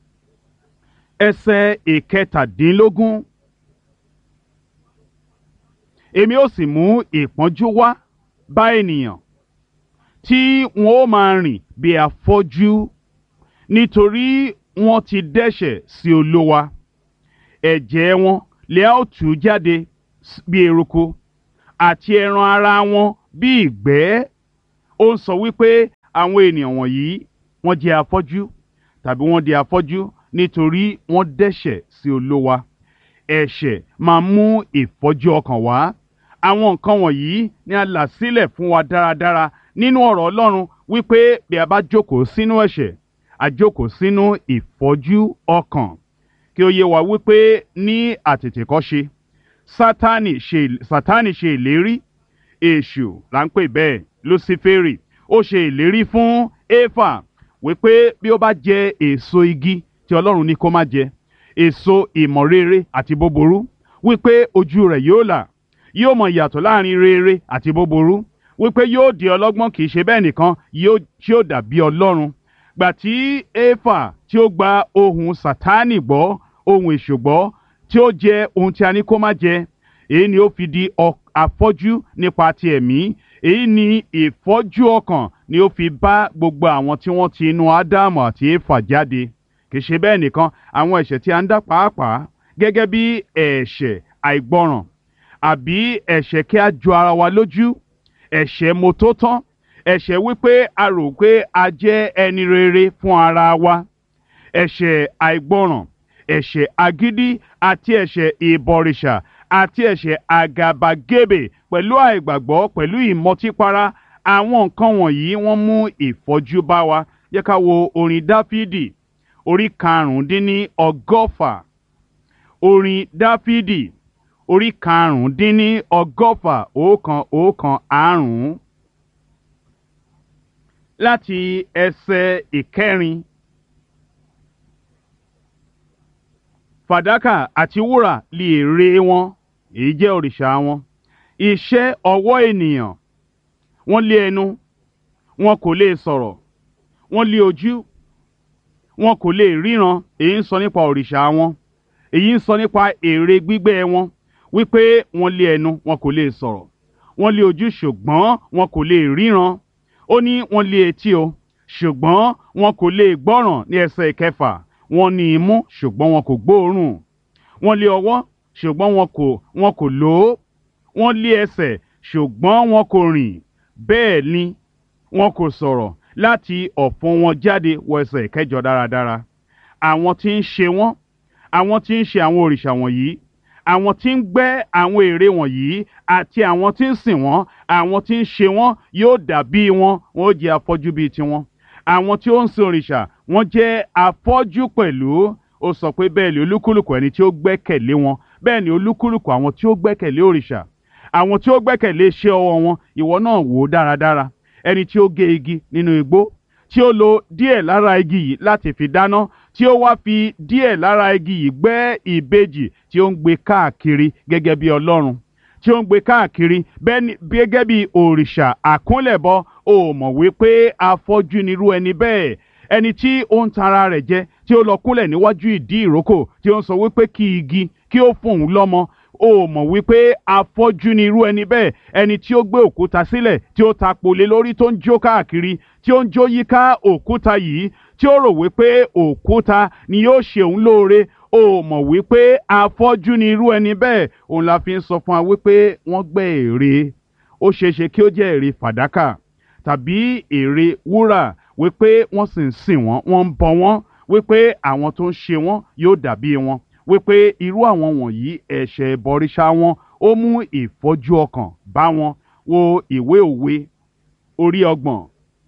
ẹsẹ̀ ìkẹtàdínlógún. Èmi ó sì mú ìpọ́njú wá bá ènìyàn, tí wọn ó máa rìn bí afọ́jú, nítorí wọ́n ti dẹ́ṣẹ̀ sí Olúwa. Ẹ̀jẹ̀ wọn lè a ó tú jáde s- bí eruku, àti ẹran ara wọn bí ìgbẹ́. Ó ń sọ wípé àwọn ènìyàn wọ̀nyí wọ́n jẹ́ afọ́jú tàbí wọ́n di afọ́jú nítorí wọ́n dẹ́ṣẹ̀ sí Olúwa. Ẹ̀ṣẹ̀ máa mú ìfọ́jú ọkàn wá. Àwọn nǹkan wọ̀nyí ni a là sílẹ̀ fún wa dáradára nínú ọ̀rọ̀ Ọlọ́run wípé bí a bá jókòó sínú ẹ̀ṣẹ̀, a jókòó sínú ìfọ́jú ọkàn. Kí ó yé wa wípé ní àtètèkọ́ṣe Sátánì ṣe Sátánì ṣe ìlérí, Èṣù là ń pè bẹ́ẹ̀, Lúsíférì, ó ṣe ìlérí fún Éfà wípé bí ó bá jẹ èso igi tí Ọlọ́run ní kó má jẹ, èso ìmọ̀ rere àti búburú, wípé ojú rẹ̀ yóò là, yóò mọ ìyàtọ̀ láàrin rere àti búburú, wípé yóò di ọlọ́gbọ́n, kì í ṣe bẹ́ẹ̀ nìkan, yóò tí ó dàbí Ọlọ́run. Gbà tí Éfà tí ó gba ohùn Sátánì gbọ́, ohùn Èṣù gbọ́, tí ó jẹ ohun tí a ní kó má jẹ, èyí ni ó fi di afọ́jú nípa ti ẹ̀mí. Èyí ni ìfọ́jú ọkàn ni ó fi bá gbogbo àwọn tí wọ́n ti inú Ádámù àti Éfà jáde. Kì í ṣe bẹ́ẹ̀ nìkan, àwọn ẹ̀ṣẹ̀ tí a ń dá pàápàá gẹ́gẹ́ bí ẹ̀ṣẹ̀ àìgbọràn àbí ẹ̀ṣẹ̀ kí a jọ ara wa lójú, ẹ̀ṣẹ̀ mọ́tótán, ẹ̀ṣẹ̀ wípé a rò pé a jẹ́ ẹni rere fún ara wa, ẹ̀ṣẹ̀ àìgbọràn, ẹ̀ṣẹ̀ agídí àti ẹ̀ṣẹ̀ ìbọ̀rìṣà àti ẹ̀ṣẹ̀ àgàbàgebè pẹ̀lú àìgbàgbọ́, pẹ̀lú ìmọtípara. Àwọn nǹkan wọ̀nyí wọ́n mú ìfọ́jú bá wa. Jẹ́ ká wo orin Dáfídì orí karùndínní ọgọ́fà. Orin Dáfídì orí karùndínní ọgọ́fà, ọ̀kan ọ̀kan àrún, láti ẹsẹ̀ ìkẹrin. Fàdákà àti wúrà li èrè wọn, èyí jẹ́ òrìṣà wọn. Iṣẹ́ ọwọ́ ènìyàn. Wọ́n lé ẹnu, wọn kò lè sọ̀rọ̀. Wọ́n lé ojú, wọn kò lè ríran. Èyí ń sọ nípa òrìṣà wọn. Èyí ń sọ nípa ère gbígbẹ́ wọn, wípé wọ́n lé ẹnu, wọn kò lè sọ̀rọ̀. Wọ́n lé ojú, ṣùgbọ́n wọn kò lè ríran. Ó ní wọ́n lé etí o, ṣùgbọ́n wọn kò lè gbọ́ràn ní ẹsẹ̀ ìkẹfà. Wọ́n ní imú, ṣùgbọ́n wọn kò gbóòórùn. Wọ́n lé ọwọ́, ṣùgbọ́n wọn kò wọn kò lò ó. Wọ́n lé ẹsẹ̀, ṣùgbọ́n wọn kò rìn. Bẹ́ẹ̀ ni wọn kò sọ̀rọ̀. Láti ọ̀fun wọn jáde wọ ẹsẹ̀ ìkẹjọ dáradára. Àwọn tí ń ṣe wọ́n, àwọn tí ń ṣe àwọn òrìṣà wọ̀nyí, àwọn tí ń gbẹ́ àwọn ère wọ̀nyí àti àwọn tí ń sìn wọ́n, àwọn tí ń ṣe wọ́n yóò dàbí wọn, wọn ó jẹ́ afọ́jú bíi tiwọn. Àwọn tí ó ń sin òrìṣà wọ́n jẹ́ afọ́jú pẹ̀lú. Ó sọ pé bẹ́ẹ̀ ni olúkúlùkù ẹni tí ó gbẹ́kẹ̀lé wọn, bẹ́ẹ̀ ni olúkúlùkù àwọn tí ó gbẹ́kẹ̀lé òrìṣà, àwọn tí ó gbẹ́kẹ̀lé iṣẹ́ ọwọ́ wọn. Ìwọ náà wò ó dáradára. Ẹni tí ó gé igi nínú igbó, tí ó lo díẹ̀ lára igi yìí láti fi dáná, tí ó wá fi díẹ̀ lára igi yìí gbẹ́ ìbejì tí ó ń gbé káàkiri gẹ́gẹ́ bí Ọlọ́run, tí ó ń gbé káàkiri gẹ́gẹ́ bí òrìṣà àkúnlẹ̀bọ. Ó mọ̀ wípé afọ́jú nirú ẹni bẹ́ẹ̀. Ẹni tí ó ń tara rẹ̀ jẹ, tí ó lọ kúnlẹ̀ níwájú ìdí ìrókò, tí ó ń sọ wípé kí igi kí ó fún òun lọ́mọ. Ó mọ̀ wípé afọ́jú ni irú ẹni bẹ́ẹ̀. Ẹni tí ó gbé òkúta sílẹ̀, tí ó ta pòlé lórí, tó ń jó káàkiri, tí ó ń jó yíká òkúta yìí, tí ó rò wípé òkúta ni yóò ṣe òun lóore. Ó mọ̀ wípé afọ́jú ni irú ẹni bẹ́ẹ̀. Òun la fi ń sọ fún wa wípé wọ́n gbẹ́ ère. Ó ṣeéṣe kí ó jẹ́ ère fàdákà tàbí ère wúrà, wípé wọ́n sì ń sìn wọ́n, wọ́n ń bọ wọ́n, wípé àwọn tó ń ṣe wọ́n yóò dàbí wọn, wípé irú àwọn wọ̀nyí ẹ̀ṣẹ̀ ìbọrìṣà wọn ó mú ìfọ́jú ọkàn bá wọn. Wo ìwé òwe orí ọgbọ̀n.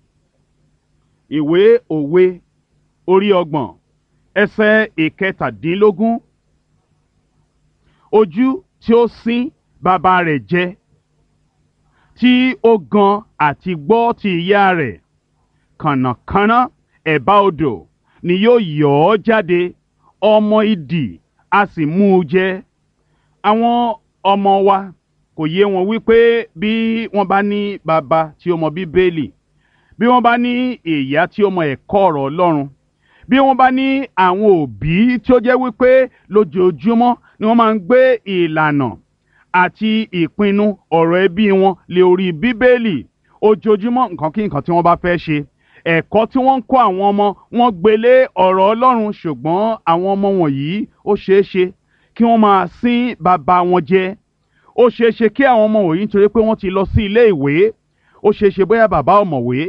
Ìwé òwe orí ọgbọ̀n ẹsẹ̀ ìkẹtàdínlógún. Ojú tí ó sín bàbá rẹ̀ jẹ, tí ó gan àti gbọ́ ti ìyá rẹ̀, kànnàkànnà ẹ̀bá odò ni yóò yọ̀ ọ́ jáde. Ọmọ idì a sì mú u jẹ. Àwọn ọmọ wa kò yé wọn wípé bí wọ́n bá ní bàbá tí ó mọ Bíbélì, bí wọ́n bá ní ìyá tí ó mọ ẹ̀kọ́ ọ̀rọ̀ Ọlọ́run, bí wọ́n bá ní àwọn òbí tí ó jẹ́ wípé lójoojúmọ́ ni wọ́n máa ń gbé ìlànà àti ìpinnu ọ̀rọ̀ ẹbí wọn lé orí Bíbélì. Ojoojúmọ́ nǹkan kí nǹkan tí wọ́n bá fẹ́ ṣe, ẹ̀kọ́ tí wọ́n ń kọ́ àwọn ọmọ wọn gbélé ọ̀rọ̀ Ọlọ́run. Ṣùgbọ́n àwọn ọmọ wọ̀nyí ó ṣeé ṣe kí wọ́n máa sín bàbá wọn jẹ. Ó ṣeé ṣe kí àwọn ọmọ wọ̀nyí, nítorí pé wọ́n ti lọ sí ilé ìwé, ó ṣeé ṣe bóyá bàbá ọ̀mọ̀wé,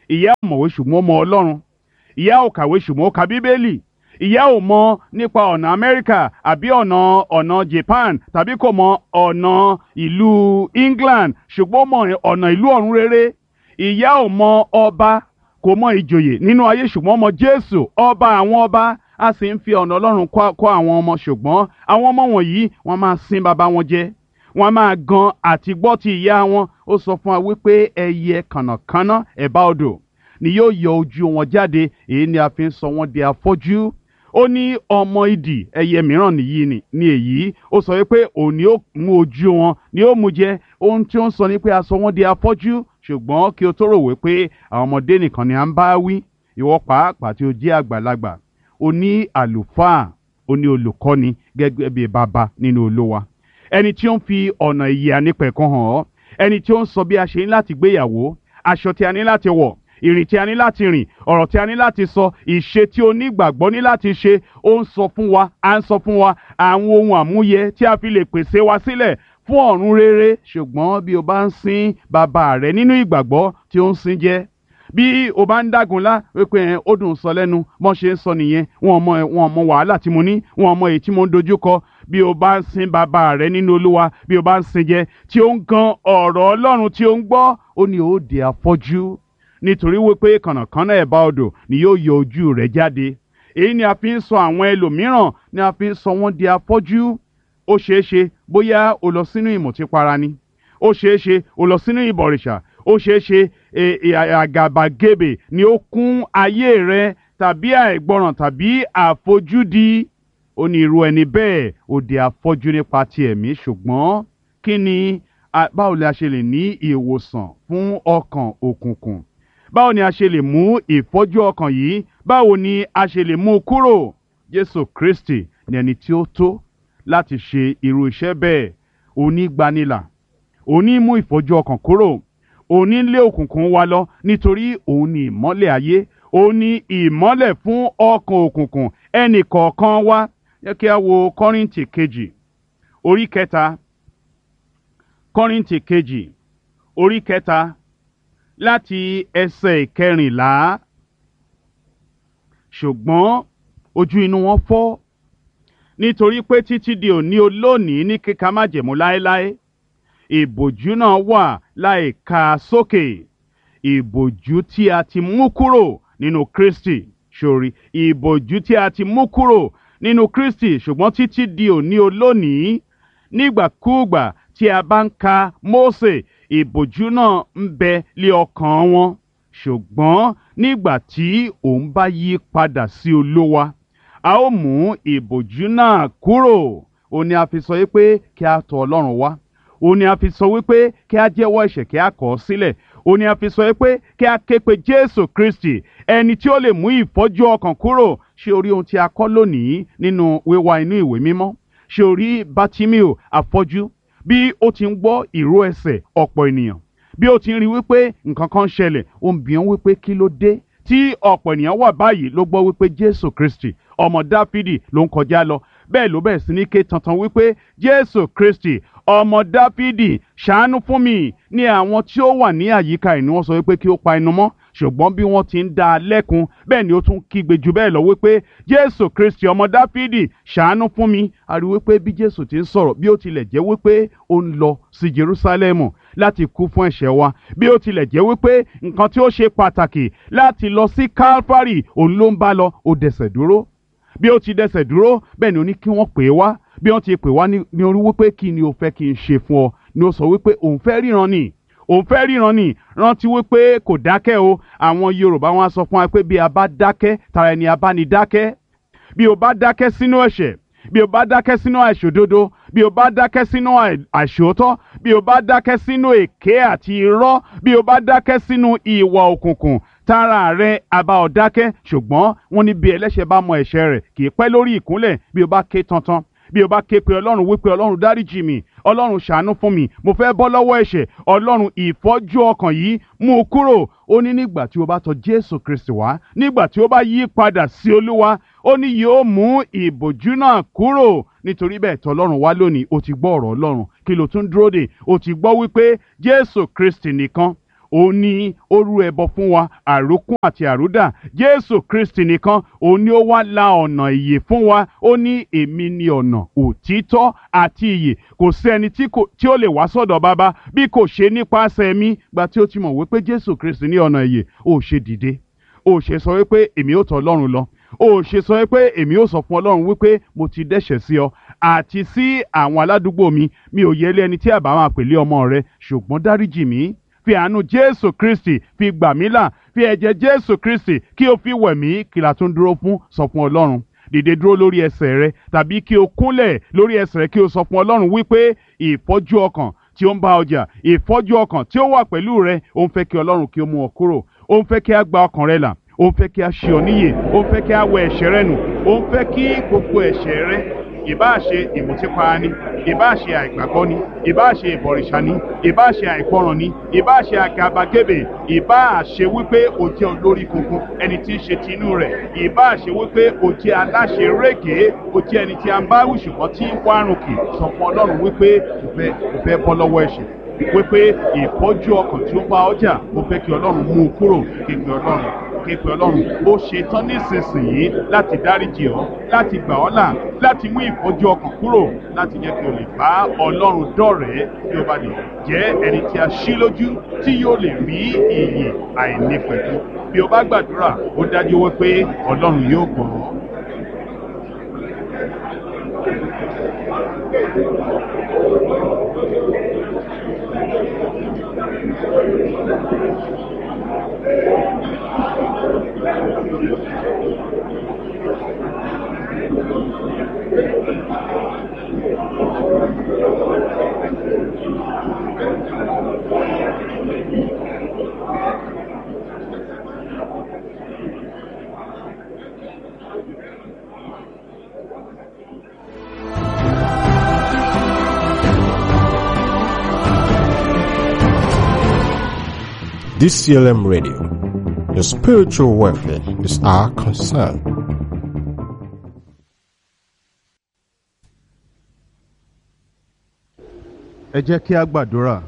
ìyá ò mọ̀wé ṣùgbọ́n ó mọ Ọlọ́run, ìyá ò kàwé ṣùgbọ́n ó ka Bíbélì, ìyá ò mọ nípa ọ̀nà Amẹ́ríkà àbí ọ̀nà ọ̀nà Japan tàbí kò mọ ọ̀nà ìlú England ṣùgbọ́n ó mọ ọ̀nà ìlú ọ̀run rere. Ìyá ò mọ ọba, kò mọ ìjòyè nínú ayé ṣùgbọ́n ó mọ Jésù ọba àwọn ọba. A sì ń fi ọ̀nà Ọlọ́run kọ́ àwọn ọmọ, ṣùgbọ́n àwọn ọmọ wọ̀nyí wọ́n máa sin bàbá wọn jẹ, wọ́n máa gan àti gbọ́ ti ìyá wọn. Ó sọ fún wa wípé ẹyẹ kànnàkànnà ẹ̀bá odò ni yóò yọ ojú wọn jáde, èyí ni a fi ń sọ wọ́n di afọ́jú. Ó ní ọmọ idì ẹyẹ mìíràn nìyí ni ní èyí. Ó sọ wípé òun ni ó mú ojú wọn ni ó mú jẹ. Ohun tí ó ń sọ ni pé a sọ wọ́n di afọ́jú, ṣùgbọ́n kí o tó rò wípé àwọn ọmọdé nìkan ni à ń bá wí. Ìwọ pàápàá tí o jẹ́ àgbàlagbà, o ní àlùfáà, o ní olùkọ́ni gẹ́gẹ́ bí bàbá nínú Olúwa, ẹni tí ó ń fi ọ̀nà ìyè ànípẹ̀kun hàn ọ́, ẹni tí ó ń sọ bí a ṣe ní láti gbéyàwó, aṣọ tí a ní láti wọ̀, ìrìn tí a ní láti rìn, ọ̀rọ̀ tí a ní láti sọ, ìṣe tí onígbàgbọ́ ní láti ṣe. Ó ń sọ fún wa, à ń sọ fún wa àwọn ohun àmúyẹ tí a fi lè pèsè wa sílẹ̀ fún ọ̀run rere. Ṣùgbọ́n bí o bá ń sin bàbá rẹ nínú ìgbàgbọ́ tí ó ń sin jẹ́, bí o bá ń dágunlá wípé ẹ ó dùn sọ lẹ́nu bọ́n ṣe ń sọ nìyẹn, wọn mọ wọn mọ wàhálà tí mo ní, wọn mọ èyí tí mo ń dojú kọ. Bí o bá ń sin bàbá rẹ nínú Olúwa, bí o bá ń sin jẹ tí ó ń gan ọ̀rọ̀ Ọlọ́run tí ó ń gbọ́, ó ní ó di afọ́jú, nítorí wípé kànnàkànnà ẹ̀bá odò ni yóò yọ ojú rẹ̀ jáde. Èyí ni a fi ń sọ àwọn ẹlòmíràn, ni a fi ń sọ wọ́n di afọ́jú. Ó ṣeé ṣe bóyá o lọ sínú ìmùtípara ni, ó ṣeé ṣe o lọ sínú ìbọ̀rìṣà, ó ṣeé ṣe àgàbàgebè ni ó kún ayé rẹ, tàbí àìgbọràn tàbí àfojúdi. Ó ní irú ẹni bẹ́ẹ̀ ó di afọ́jú nípa ti ẹ̀mí. Ṣùgbọ́n kí ni báwo ni a ṣe lè ní ìwòsàn fún ọkàn òkùnkùn? Báwo ni a ṣe lè mú ìfọ́jú ọkàn yìí, báwo ni a ṣe lè mú kúrò? Jésù Kristi ni ẹni tí ó tó láti ṣe irú iṣẹ́ bẹ́ẹ̀. Onígbanilà, òní mú ìfọ́jú ọkàn kúrò, òní lé òkùnkùn wa lọ, nítorí òun ni ìmọ́lẹ̀ ayé, òun ni ìmọ́lẹ̀ fún ọkàn òkùnkùn ẹnì kọ̀ọ̀kan wa. Jẹ́ kí a wo Kọ́ríńtì kejì orí kẹta, Kọ́ríńtì kejì orí kẹta láti ẹsẹ̀ ìkẹrìnlá. Ṣùgbọ́n ojú inú wọn fọ́, nítorí pé títí di òní olónìí ní kíka májẹ̀mú láéláé, ìbòjú náà wà láìka sókè, ìbòjú tí a ti mú kúrò nínú Kristi. Sórí ìbòjú tí a ti mú kúrò nínú Kristi, ṣùgbọ́n títí di òní olónìí, nígbàkúùgbà tí a bá ń ka Mósè, ìbòjú náà ń bẹ lé ọkàn wọn. Ṣùgbọ́n nígbà tí òun bá yí padà sí Olúwa, a ó mú ìbòjú náà kúrò. Ó ní a fi sọ wípé kí a tọ̀ Ọlọ́run wá. Ó ní a fi sọ wípé kí a jẹ́wọ́ ẹ̀ṣẹ̀, kí a kọ̀ ọ́ sílẹ̀. Ó ní a fi sọ wípé kí a ké pe Jésù Kristi, ẹni tí ó lè mú ìfọ́jú ọkàn kúrò. Ṣé o rí ohun tí a kọ́ lónìí nínú wíwá inú ìwé mímọ́? Ṣé o rí Bátíméò afọ́jú bí ó ti ń gbọ́ ìró ẹsẹ̀ ọ̀pọ̀ ènìyàn, bí ó ti ń rí wípé nǹkan kan ṣẹlẹ̀, ó ń bi wọ́n wípé kí ló dé tí ọ̀pọ̀ ènìyàn wà báyìí? Ló gbọ́ wípé Jésù Kristi ọmọ Dáfídì ló ń kọjá lọ. Bẹ́ẹ̀ ló bẹ̀rẹ̀ sí ní ké tantan wípé Jésù Kristi ọmọ Dáfídì, ṣàánú fún mi. Ní àwọn tí ó wà ní àyíká ẹ̀ ni wọ́n sọ wípé kí ó pa ẹnu mọ́. Ṣùgbọ́n bí wọ́n ti ń dá a lẹ́kun, bẹ́ẹ̀ ni ó tún kígbe jù bẹ́ẹ̀ lọ wípé Jésù Kristi ọmọ Dáfídì, ṣàánú fún mi. A rí wípé bí Jésù ti ń sọ̀rọ̀, bí ó tilẹ̀ jẹ́ wípé ó ń lọ sí Jerúsálẹ́mù láti kú fún ẹ̀ṣẹ̀ wa, bí ó tilẹ̀ jẹ́ wípé nǹkan tí ó ṣe pàtàkì láti lọ sí Kálfárì òun ló ń bá lọ, ó dẹsẹ̀ dúró. Bí ó ti dẹsẹ̀ dúró, bẹ́ẹ̀ ni ó ní kí wọ́n pè é wá. Bí wọ́n ti pè wá ní orí wípé kí ni o fẹ́ kí n ṣe fún ọ, ni ó sọ wípé òun fẹ́ ríran ni, òun fẹ́ ríran ni. Rántí wípé kò dákẹ́ o. Àwọn Yorùbá wọn á sọ fún wa pé bí a bá dákẹ́, tara ẹni a bá ní dákẹ́. Bí o bá dákẹ́ sínú ẹ̀ṣẹ̀, bí o bá dákẹ́ sínú àìṣòdodo, bí o bá dákẹ́ sínú àìṣòótọ́, bí o bá dákẹ́ sínú èké àti irọ́, bí o bá dákẹ́ sínú ìwà òkùnkùn, tara rẹ a bá ọ dákẹ́. Ṣùgbọ́n wọ́n ní bí ẹlẹ́ṣẹ̀ bá mọ ẹ̀ṣẹ̀ rẹ̀, kì í pẹ́ lórí ìkúnlẹ̀. Bí o bá ké tantan, bí o bá ké pe Ọlọ́run wípé Ọlọ́run dáríjì mi, Ọlọ́run ṣàánú fún mi, mo fẹ́ bọ́ lọ́wọ́ ẹ̀ṣẹ̀, Ọlọ́run ìfọ́jú ọkàn yìí mú u kúrò. Ó ní nígbà tí o bá tọ̀ Jésù Kristi wá, nígbà tí o bá yí padà sí Olúwa, ó ní yóò mú ìbòjú náà kúrò. Nítorí bẹ́ẹ̀ tọ̀ Ọlọ́run wá lónìí, o ti gbọ́ ọ̀rọ̀ Ọlọ́run, kí ló tún dúró dè? O ti gbọ́ wípé Jésù Kristi nìkan òun ni ó rú ẹbọ fún wa, àrókún àti àrúdà. Jésù Kristi nìkan òun ni ó wá la ọ̀nà ìyè fún wa. Ó ní èmi ni ọ̀nà, òtítọ́ àti ìyè. Kò sí ẹni tí kò tí ó lè wá sọ́dọ̀ bàbá bí kò ṣe nípasẹ̀ mi. Gba tí ó ti mọ̀ wípé Jésù Kristi ní ọ̀nà ìyè, ó ṣe dìde, ó ṣe sọ wípé èmi ó tọ̀ Ọlọ́run lọ, ó ṣe sọ wípé èmi ó sọ fún Ọlọ́run wípé mo ti dẹ́ṣẹ̀ sí ọ àti sí àwọn aládùúgbò mi, mi ò yẹ lé ẹni tí àbá máa pèlé ọmọ rẹ, ṣùgbọ́n dáríjì mí, fi àánú Jésù Kristi fi gbà mí là, fi ẹ̀jẹ̀ Jésù Kristi kí o fi wẹ̀ mí. Kí la tún dúró fún? Sọ fún Ọlọ́run. Dìde dúró lórí ẹsẹ̀ rẹ, tàbí kí o kúnlẹ̀ lórí ẹsẹ̀ rẹ kí o sọ fún Ọlọ́run wípé ìfọ́jú ọkàn tí ó ń bá ọjà, ìfọ́jú ọkàn tí ó wà pẹ̀lú rẹ, ó ń fẹ́ kí Ọlọ́run kí ó mú ọ kúrò, ó ń fẹ́ kí a gba ọkàn rẹ là, ó ń fẹ́ kí a ṣe ọ níyè, ó ń fẹ́ kí a wẹ ẹ̀ṣẹ̀ rẹ nù, ó ń fẹ́ kí gbogbo ẹ̀ṣẹ̀ rẹ, ìbáà ṣe ìmùtípara ni, ìbáà ṣe àìgbàgbọ́ ni, ìbáà ṣe ìbọ̀rìṣà ni, ìbáà ṣe àìgbọràn ni, ìbáà ṣe àgàbàgebè, ìbáà ṣe wípé o jẹ́ olórí kunkun, ẹni tí ń ṣe tinú rẹ̀, ìbáà ṣe wípé o jẹ́ aláṣẹ rékèé, o jẹ́ ẹni tí a ń bá wí ṣùgbọ́n tí ń wárùn kì, sọ fún Ọlọ́run wípé o fẹ́ o fẹ́ bọ́ lọ́wọ́ ẹ̀ṣẹ̀, wípé ìfọ́jú ọkàn tí ó bá ọjà, mo fẹ́ kí Ọlọ́run mú un kúrò. Képe Ọlọ́run, képe Ọlọ́run. Ó ṣe tán nísinsìnyí láti dáríjì ọ́, láti gbà ọ́ là, láti mú ìfọ́jú ọkàn kúrò, láti jẹ́ kí o lè bá Ọlọ́run dọ̀rẹ́, kí o bá lè jẹ́ ẹni tí a ṣí lójú, tí yóò lè rí ìyè àìnípẹ̀kun. Bí o bá gbàdúrà, ó dájú wípé Ọlọ́run yóò gbọ́ ọ. D C L M Radio, your spiritual welfare is our concern. Ẹ jẹ́ kí a gbàdúrà.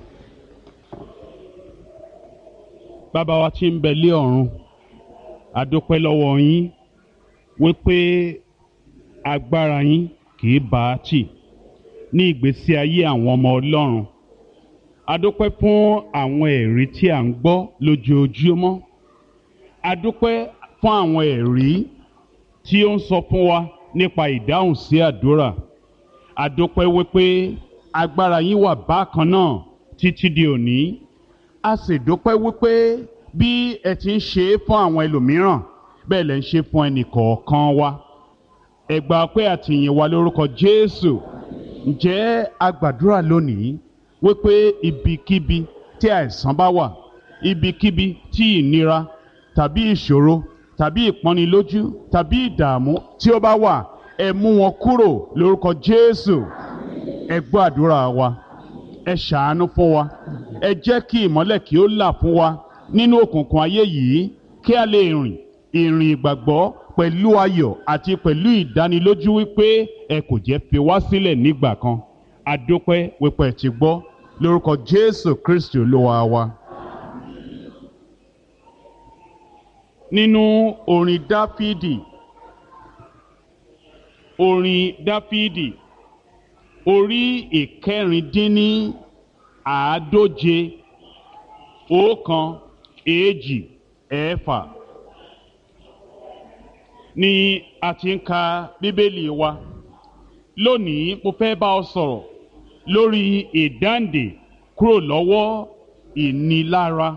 Bàbá wa tí ń bẹ lé ọ̀run, a dúpẹ́ lọ́wọ́ yín wípé agbára yín kì í bá a tì ní ìgbésí ayé àwọn ọmọ Ọlọ́run. A dúpẹ́ fún àwọn ẹ̀rí tí à ń gbọ́ lójoojúmọ́. A dúpẹ́ fún àwọn ẹ̀rí tí ó ń sọ fún wa nípa ìdáhùn sí àdúrà. A dúpẹ́ wípé agbára yín wà bákan náà títí di òní. A sì dúpẹ́ wípé bí ẹ ti ń ṣe é fún àwọn ẹlòmíràn, bẹ́ẹ̀ lẹ ń ṣe fún ẹnìkọ̀ọ̀kan wa. Ẹ gbà pé àtìyìn wa lórúkọ Jésù. Ǹjẹ́ a gbàdúrà lónìí wípé ibikíbi tí àìsàn bá wà, ibikíbi tí ìnira tàbí ìṣòro tàbí ìpọ́nilójú tàbí ìdààmú tí ó bá wà, ẹ mú wọn kúrò lórúkọ Jésù. Ẹ gbọ́ àdúrà wa, ẹ ṣàánú fún wa, ẹ jẹ́ kí ìmọ́lẹ̀ kí ó là fún wa nínú òkùnkùn ayé yìí, kí a lè rìn ìrìn ìgbàgbọ́ pẹ̀lú ayọ̀ àti pẹ̀lú ìdánilójú wípé ẹ kò jẹ́ fi wá sílẹ̀ nígbà kan. A dúpẹ́ wípé ẹ ti gbọ́ lórúkọ Jésù Kristi Olúwa wa. Nínú orin Dáfídì, orin Dáfídì orí ìkẹrìndínní àádóje ọ̀kan èjì ẹ̀fà ni a ti ń ka Bíbélì wa. Lónìí mo fẹ́ bá ọ sọ̀rọ̀ lórí ìdáǹdè kúrò lọ́wọ́ ìnilára.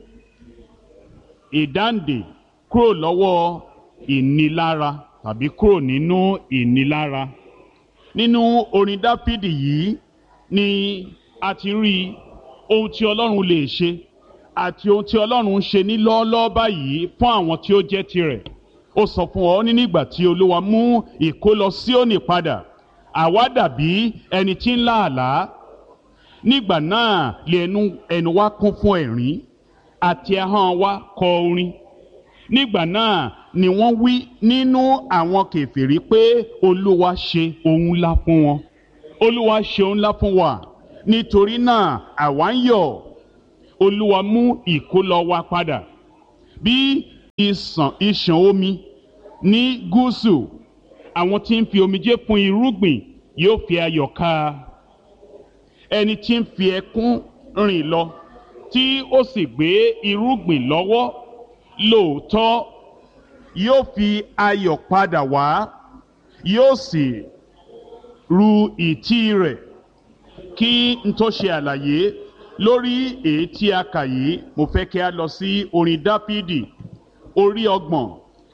Ìdáǹdè kúrò lọ́wọ́ ìnilára tàbí kúrò nínú ìnilára. Nínú orin Dáfídì yìí ni a ti rí ohun tí Ọlọ́run lè ṣe àti ohun tí Ọlọ́run ń ṣe ní lọ́ọ́lọ́ọ́ báyìí fún àwọn tí ó jẹ́ tirẹ̀. Ó sọ fún ọ ní nígbà tí Olúwa mú ìkólọ Síónì padà, àwa dàbí ẹni tí ń lá àlá. Nígbà náà lè ẹnu ẹnu wa kún fún ẹ̀rín àti ahọ́n wa kọ orin. Nígbà náà ni wọ́n wí nínú àwọn kèfèrí pé Olúwa ṣe ohun ńlá fún wọn. Olúwa ṣe ohun ńlá fún wa. Nítorí náà àwa ń yọ̀, Olúwa mú ìkólọ wa padà bí ìsàn ìṣàn omi ní gúúsù. Àwọn tí ń fi omijé fún irúgbìn yóò fi ayọ̀ ká a. Ẹni tí ń fi ẹkún rìn lọ tí ó sì gbé irúgbìn lọ́wọ́ lóòótọ́ yóò fi ayọ̀ padà wá, yóò sì ru ìtí rẹ̀. Kí n tó ṣe àlàyé lórí èyí tí a kà yìí, mo fẹ́ kí a lọ sí orin Dáfídì orí ọgbọ̀n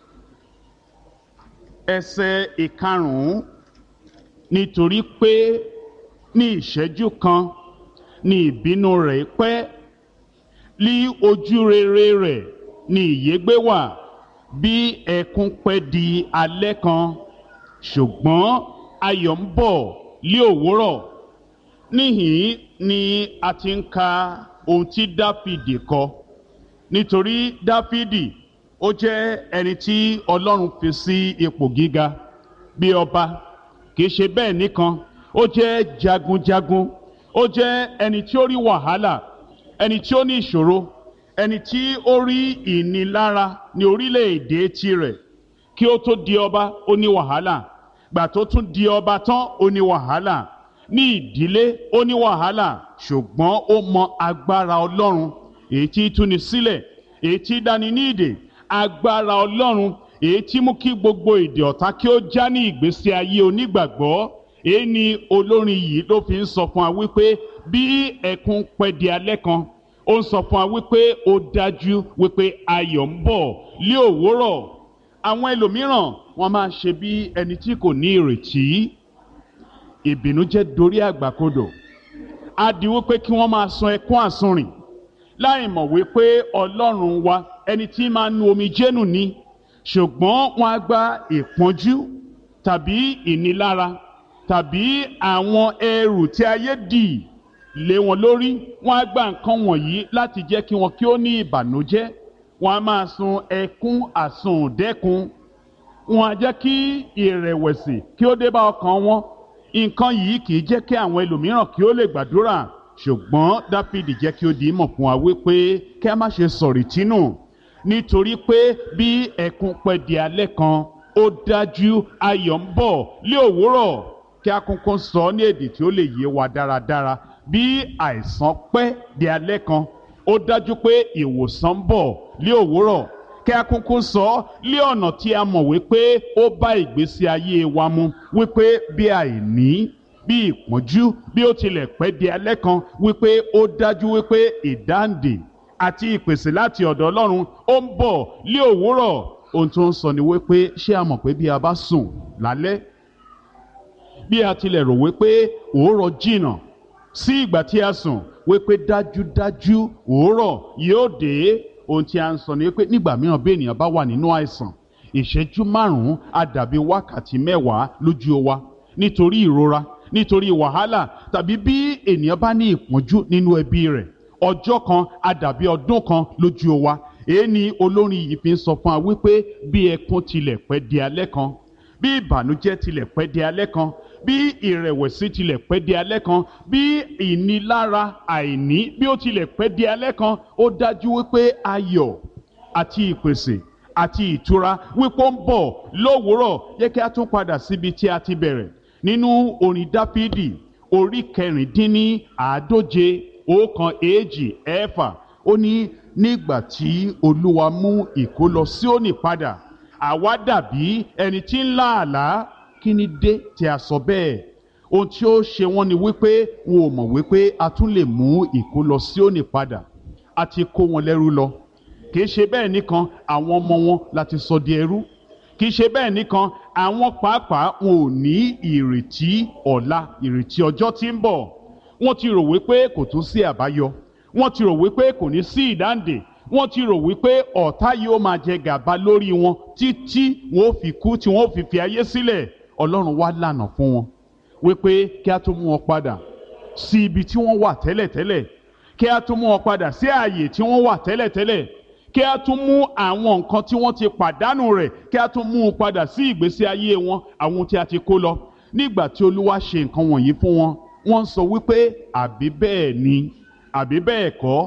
ẹsẹ̀ ìkarùn-ún. Nítorí pé ní ìṣẹ́jú kan ni ìbínú rẹ̀ pẹ́, lí ojú rere rẹ̀ ni ìyégbé wà, bí ẹkún pẹ́ di alẹ́ kan, ṣùgbọ́n ayọ̀ ń bọ̀ lí òwúrọ̀. Níhìn ni a ti ń ka ohun tí Dáfídì kọ, nítorí Dáfídì ó jẹ́ ẹni tí Ọlọ́run fi sí ipò gíga bí ọba. Kìí ṣe bẹ́ẹ̀ nìkan, ó jẹ́ jagunjagun, ó jẹ́ ẹni tí ó rí wàhálà, ẹni tí ó ní ìṣòro, ẹni tí ó rí ìnilára ní orílẹ̀-èdè tirẹ̀. Kí ó tó di ọba ó ní wàhálà, gbà tó tún di ọba tán ó ní wàhálà, ní ìdílé ó ní wàhálà, ṣùgbọ́n ó mọ agbára Ọlọ́run èyí tí túni sílẹ̀, èyí tí dáni ní ìdè, agbára Ọlọ́run èyí tí mú kí gbogbo ìdè ọ̀tá kí ó já ní ìgbésí ayé onígbàgbọ́. Èyí ni olórin yìí ló fi ń sọ fún wa wípé bí ẹkún pẹ́ di alẹ́ kan, ó ń sọ fún wa wípé ó dájú wípé ayọ̀ ń bọ̀ lí òwúrọ̀. Àwọn ẹlòmíràn wọ́n máa ṣe bí ẹni tí kò ní ìrètí. Ìbìnújẹ́ dorí àgbàkodò, á di wípé kí wọ́n máa sun ẹkún àsunrìn láì mọ̀ wípé Ọlọ́run wa ẹni tí máa nu omijé nù ni. Ṣùgbọ́n wọ́n á gba ìpọ́njú tàbí ìnilára tàbí àwọn ẹrù tí ayé dì lé wọn lórí, wọ́n á gba nǹkan wọ̀nyí láti jẹ́ kí wọn kí ó ní ìbànújẹ́. Wọ́n á máa sun ẹkún àsundẹ́kun, wọ́n á jẹ́ kí ìrẹ̀wẹ̀sì kí ó dé bá ọkàn wọn. Nǹkan yìí kì í jẹ́ kí àwọn ẹlòmíràn kí ó lè gbàdúrà, ṣùgbọ́n Dáfídì jẹ́ kí ó di ìmọ̀ fún wa wípé kí a má ṣe sọ̀rètí nù, nítorí pé bí ẹkún pẹ́ di alẹ́ kan, ó dájú ayọ̀ ń bọ̀ lí òwúrọ̀. Kí a kúnkún sọ ní èdè tí ó lè yé wa dáradára, bí àìsàn pẹ́ di alẹ́ kan, ó dájú pé ìwòsàn ń bọ̀ lí òwúrọ̀. Kí a kúnkún sọ lé ọ̀nà tí a mọ̀ wípé ó bá ìgbésí ayé wa mu, wípé bí àìní, bí ìpọ́njú, bí ó tilẹ̀ pẹ́ di alẹ́ kan, wípé ó dájú wípé ìdáǹdè àti ìpèsè láti ọ̀dọ̀ Ọlọ́run ó ń bọ̀ lí òwúrọ̀. Ohun tó ń sọ ni wípé ṣé a mọ̀ pé bí a bá sùn lálẹ́, bí a tilẹ̀ rò wípé òórọ̀ jìnnà sí ìgbà tí a sùn, wípé dájúdájú òórọ̀ yóò dé. Ohun tí a ń sọ ni wípé nígbà mìíràn bí ènìyàn bá wà nínú àìsàn, ìṣẹ́jú márùn-ún á dàbí wákàtí mẹ́wàá lójú wa, nítorí ìrora, nítorí wàhálà, tàbí bí ènìyàn bá ní ìpọ́njú nínú ẹbí rẹ̀, ọjọ́ kan á dàbí ọdún kan lójú wa. Èyí ni olórin yìí fi ń sọ fún wa wípé bí ẹkún tilẹ̀ pẹ́ di alẹ́ kan, bí ìbànújẹ́ tilẹ̀ pẹ́ di alẹ́ kan, bí ìrẹ̀wẹ̀sì tilẹ̀ pẹ́ di alẹ́ kan, bí ìnilára àìní bí ó tilẹ̀ pẹ́ di alẹ́ kan, ó dájú wípé ayọ̀ àti ìpèsè àti ìtura wípé ó ń bọ̀ lówùúrọ̀. Yẹ kí a tún padà síbi tí a ti bẹ̀rẹ̀ nínú orin Dáfídì orí kẹrìndínní àádóje ọ̀kan èjì ẹ̀fà. Ó ní nígbà tí Olúwa mú ìkólọ Síónì padà, àwa dàbí ẹni tí ń lá àlá. Kí ni dé tí a sọ bẹ́ẹ̀? Ohun tí ó ṣe wọ́n ni wípé wọn ò mọ̀ wípé a tún lè mú ìkólọ Síónì padà. A ti kó wọn lẹ́rú lọ. Kì í ṣe bẹ́ẹ̀ nìkan, àwọn ọmọ wọn la ti sọ di ẹrú. Kì í ṣe bẹ́ẹ̀ nìkan, àwọn pàápàá wọn ò ní ìrètí ọ̀la, ìrètí ọjọ́ tí ń bọ̀. Wọ́n ti rò wípé kò tún sí àbáyọ. Wọ́n ti rò wípé kò ní sí ìdáǹdè. Wọ́n ti rò wípé ọ̀tá yóò máa jẹ gàba lórí wọn títí wọn ó fi kú, tí wọn ó fi fi ayé sílẹ̀. Ọlọ́run wá lànà fún wọn wípé kí a tún mú wọn padà sí ibi tí wọ́n wà tẹ́lẹ̀tẹ́lẹ̀, kí a tún mú wọn padà sí ààyè tí wọ́n wà tẹ́lẹ̀tẹ́lẹ̀, kí a tún mú àwọn nǹkan tí wọ́n ti pàdánù rẹ̀, kí a tún mú un padà sí ìgbésí ayé wọn, àwọn tí a ti kó lọ. Nígbà tí Olúwa ṣe nǹkan wọ̀nyí fún wọn, wọ́n sọ wípé àbí bẹ́ẹ̀ ni, àbí bẹ́ẹ̀ kọ́,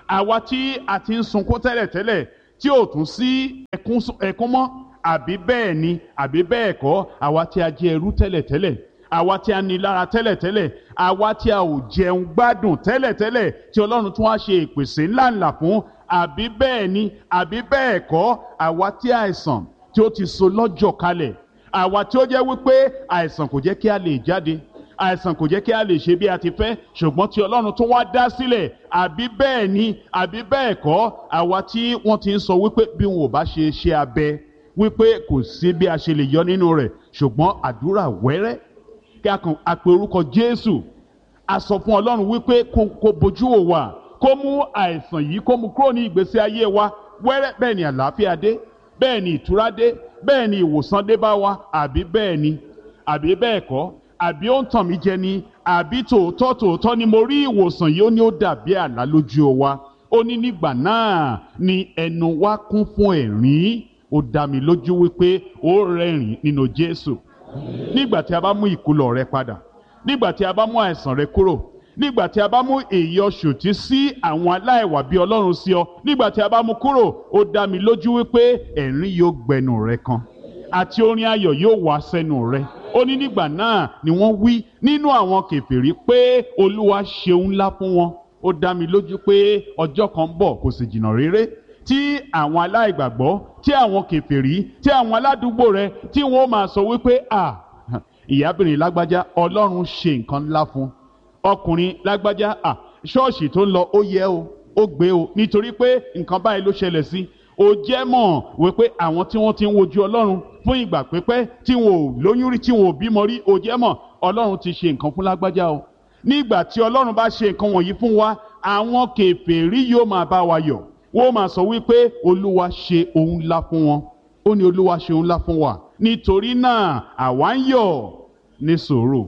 àwa tí a ti ń sunkún tẹ́lẹ̀tẹ́lẹ̀ tí ò tún sí ẹkún ẹkún mọ́ àbí bẹ́ẹ̀ ni àbí bẹ́ẹ̀ kọ́ àwa tí a jẹ́ ẹrú tẹ́lẹ̀tẹ́lẹ̀ àwa tí a ní lára tẹ́lẹ̀tẹ́lẹ̀ àwa tí a ò jẹun gbádùn tẹ́lẹ̀tẹ́lẹ̀ tí Ọlọ́run tún wá ṣe ìpèsè ńláńlá fún àbí bẹ́ẹ̀ ni àbí bẹ́ẹ̀ kọ́ àwa tí àìsàn tí ó ti so lọ́jọ́ kalẹ̀ àwa tí ó jẹ́ wípé àìsàn kò jẹ́ kí a lè jáde àìsàn kò jẹ́ kí a lè ṣe bí a ti fẹ́ ṣùgbọ́n tí Ọlọ́run tún wá dá sílẹ̀ àbí bẹ́ẹ̀ ni àbí bẹ́ẹ̀ kọ́ àwa tí wọ́n ti ń sọ wípé bí wọn ò bá ṣe ṣe abẹ wípé kò sí bí a ṣe lè yọ nínú rẹ̀ ṣùgbọ́n àdúrà wẹ́rẹ́ kí a kàn a pe orúkọ Jésù a sọ fún Ọlọ́run wípé kó bojú wò wá kó mú àìsàn yìí kó mú kúrò ní ìgbésí ayé wa wẹ́rẹ́ bẹ́ẹ̀ ni àlàáfíà dé bẹ́ẹ̀ ni ìtura dé bẹ́ẹ̀ ni ìwòsàn dé bá wa àbí bẹ́ẹ̀ ni àbí bẹ́ẹ̀ kọ́ àbí ó ń tàn mí jẹ ni àbí tòótọ́ tòótọ́ ni mo rí ìwòsàn yìí ó ní ó dàbí àlá lójú wa ó ní nígbà náà ni ẹnu wa kún fún ẹ̀rín ó dá mi lójú wípé ó rẹ́rìn nínú Jésù nígbà tí a bá mú ìkúlọ̀ rẹ padà nígbà tí a bá mú àìsàn rẹ kúrò nígbà tí a bá mú èyí ọ̀ṣòtí sí àwọn aláìwà bí Ọlọ́run sí ọ nígbà tí a bá mú kúrò ó dá mi lójú wípé ẹ̀rín yóò gbẹnu rẹ kan àti orin ayọ̀ yóò wá sẹ́nu rẹ ó ní nígbà náà ni wọ́n wí nínú àwọn kèfèrí pé Olúwa ṣeun ńlá fún wọn ó dá mi lójú pé ọjọ́ kan bọ̀ kò sì jìnnà réré tí àwọn aláìgbàgbọ́ tí àwọn kèfèrí tí àwọn aládùúgbò rẹ tí wọ́n máa sọ wípé à ìyábìnrin lágbájá Ọlọ́run ṣe nǹkan ńlá fún ọkùnrin lágbájá à ṣọ́ọ̀ṣì tó ń lọ ó yẹ o ó gbé o nítorí pé nǹkan báyìí ló ṣẹlẹ̀ sí ó jẹ́ mọ̀ wípé àwọn tí wọ́n ti ń wojú Ọlọ́run fún ìgbà pípẹ́ tí wọn ò lóyún rí tí wọn ò bímọ rí ó jẹ́ mọ̀ Ọlọ́run ti ṣe nǹkan fún lágbájá o nígbà tí Ọlọ́run bá ṣe nǹkan wọ̀nyí fún wa àwọn kèfèrí yóò máa bá wa yọ̀ wọ́n máa sọ wípé Olúwa ṣe ohun ńlá fún wọn ó ní Olúwa ṣe ohun ńlá fún wa nítorí náà àwa ń yọ̀ ní sùúrù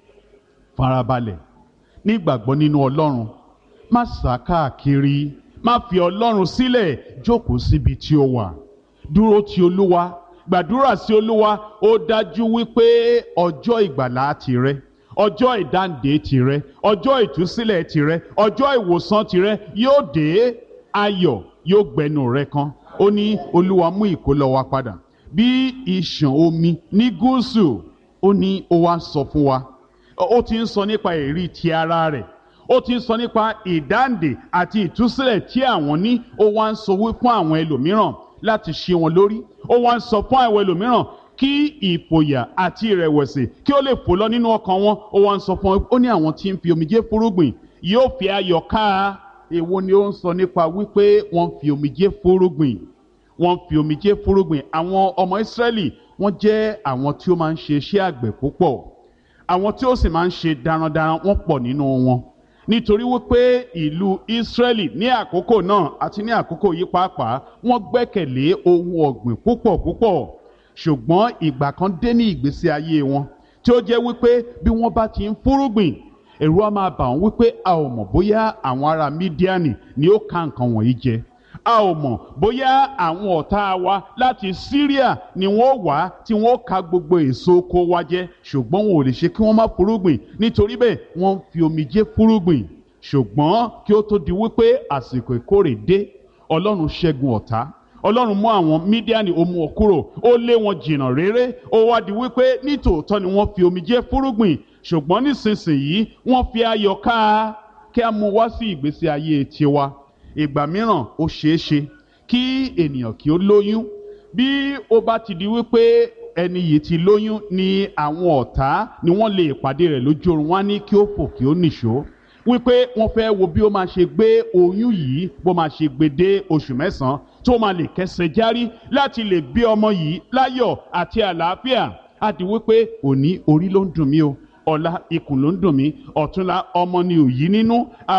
farabalẹ̀ nígbàgbọ́ nínú Ọlọ́run má sá káàkiri má fi Ọlọ́run sílẹ̀ jókòó síbi tí ó wà dúró ti Olúwa gbàdúrà sí Olúwa ó dájú wípé ọjọ́ ìgbàlà tìrẹ ọjọ́ ìdáǹdè tìrẹ ọjọ́ ìtúsílẹ̀ tìrẹ ọjọ́ ìwòsàn tìrẹ yóò dé ayọ̀ yóò gbẹnu rẹ kan ó ní Olúwa mú ìkólọ wa padà bí ìṣàn omi ní gúúsù ó ní ó wá sọ fún wa ó ti ń sọ nípa èrí ti ara rẹ̀ ó ti ń sọ nípa ìdáǹdè àti ìtúsílẹ̀ tí àwọn ní ó wá ń sọ wí fún àwọn ẹlòmíràn láti ṣe wọn lórí ó wá ń sọ fún àwọn ẹlòmíràn kí ìfòyà àti ìrẹ̀wẹ̀sì kí ó lè fò lọ nínú ọkàn wọn ó wá ń sọ fún wọn ó ní àwọn tí ń fi omijé fúrúgbìn yóò fi ayọ̀ ká èwo ni ó ń sọ nípa wípé wọ́n fi omijé fúrúgbìn wọ́n fi omijé fúrúgbìn àwọn ọmọ Ísírẹ́lì wọ́n jẹ́ àwọn tí ó máa ń ṣe iṣẹ́ àgbẹ̀ púpọ̀ àwọn tí ó sì máa ń ṣe darandaran wọ́n pọ̀ nínú wọn nítorí wípé ìlú Ísírẹ́lì ní àkókò náà àti ní àkókò yìí pàápàá wọ́n gbẹ́kẹ̀lé ohun ọ̀gbìn púpọ̀ púpọ̀ ṣùgbọ́n ìgbà kan dé ní ìgbésí ayé wọn tí ó jẹ́ wípé bí wọ́n bá ti ń fúrúgbìn ẹ̀rù á máa bà wọ́n wípé a ò mọ̀ bóyá àwọn ará Mídíánì ni ó ká nǹkan wọ̀nyí jẹ a ò mọ̀ bóyá àwọn ọ̀tá wa láti Síríà ni wọ́n wá tí wọ́n ká gbogbo èso oko wa jẹ ṣùgbọ́n wọn ò lè ṣe kí wọ́n má fúrúgbìn nítorí bẹ́ẹ̀ wọ́n fi omijé fúrúgbìn ṣùgbọ́n kí ó tó di wípé àsìkò ìkórè dé Ọlọ́run ṣẹ́gun ọ̀tá Ọlọ́run mú àwọn Mídíánì ó mú wọn kúrò ó lé wọn jìnnà réré ó wá di wípé nítòótọ́ ni wọ́n fi omijé fúrúgbìn ṣùgbọ́n nísinsìnyí wọ́n fi ayọ̀ ká kí a mú wá sí ìgbésí ayé tiwa ìgbà mìíràn ó ṣeé ṣe kí ènìyàn kí ó lóyún bí ó bá ti di wípé ẹni yìí ti lóyún ni àwọn ọ̀tá ni wọ́n lè pàdé rẹ̀ lójú oorun wá ní kí ó fò kí ó nìṣó wípé wọ́n fẹ́ wo bí ó máa ṣe gbé oyún yìí bó máa ṣe gbé dé oṣù mẹ́sàn-án tó máa lè kẹsẹ̀ járí láti lè bí ọmọ yìí láyọ̀ àti àlàáfíà á di wípé òní orí ló ń dùn mí o ọ̀la ikùn ló ń dùn mí ọ̀túnla ọmọ ni ò yí nínú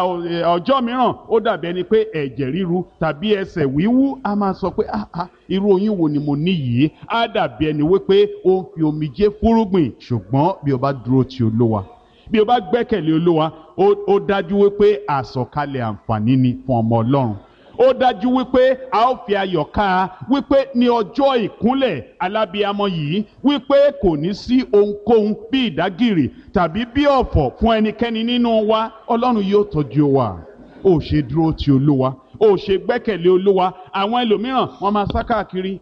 ọjọ́ mìíràn ó dàbí ẹni pé ẹ̀jẹ̀ ríru tàbí ẹsẹ̀ wíwú a máa sọ pé ah ah irú oyún wo ni mo ní yìí á dàbí ẹni wípé ó ń fi omijé fúrúgbìn ṣùgbọ́n bí o bá dúró ti Olúwa bí o bá gbẹ́kẹ̀lé Olúwa ó dájú wípé àsọ̀kalẹ̀ àǹfààní ni fún ọmọ Ọlọ́run ó dájú wípé a ó fi ayọ̀ ká wípé ní ọjọ́ ìkúnlẹ̀ alábíamọ yìí wípé kò ní sí ohunkóhun bí ìdágìrì tàbí bí ọ̀fọ̀ fún ẹnikẹ́ni nínú wa Ọlọ́run yóò tọ́jú wa ó ṣe dúró ti olúwa ó ṣe gbẹ́kẹ̀lé olúwa. Àwọn ẹlòmíràn wọ́n máa sá káàkiri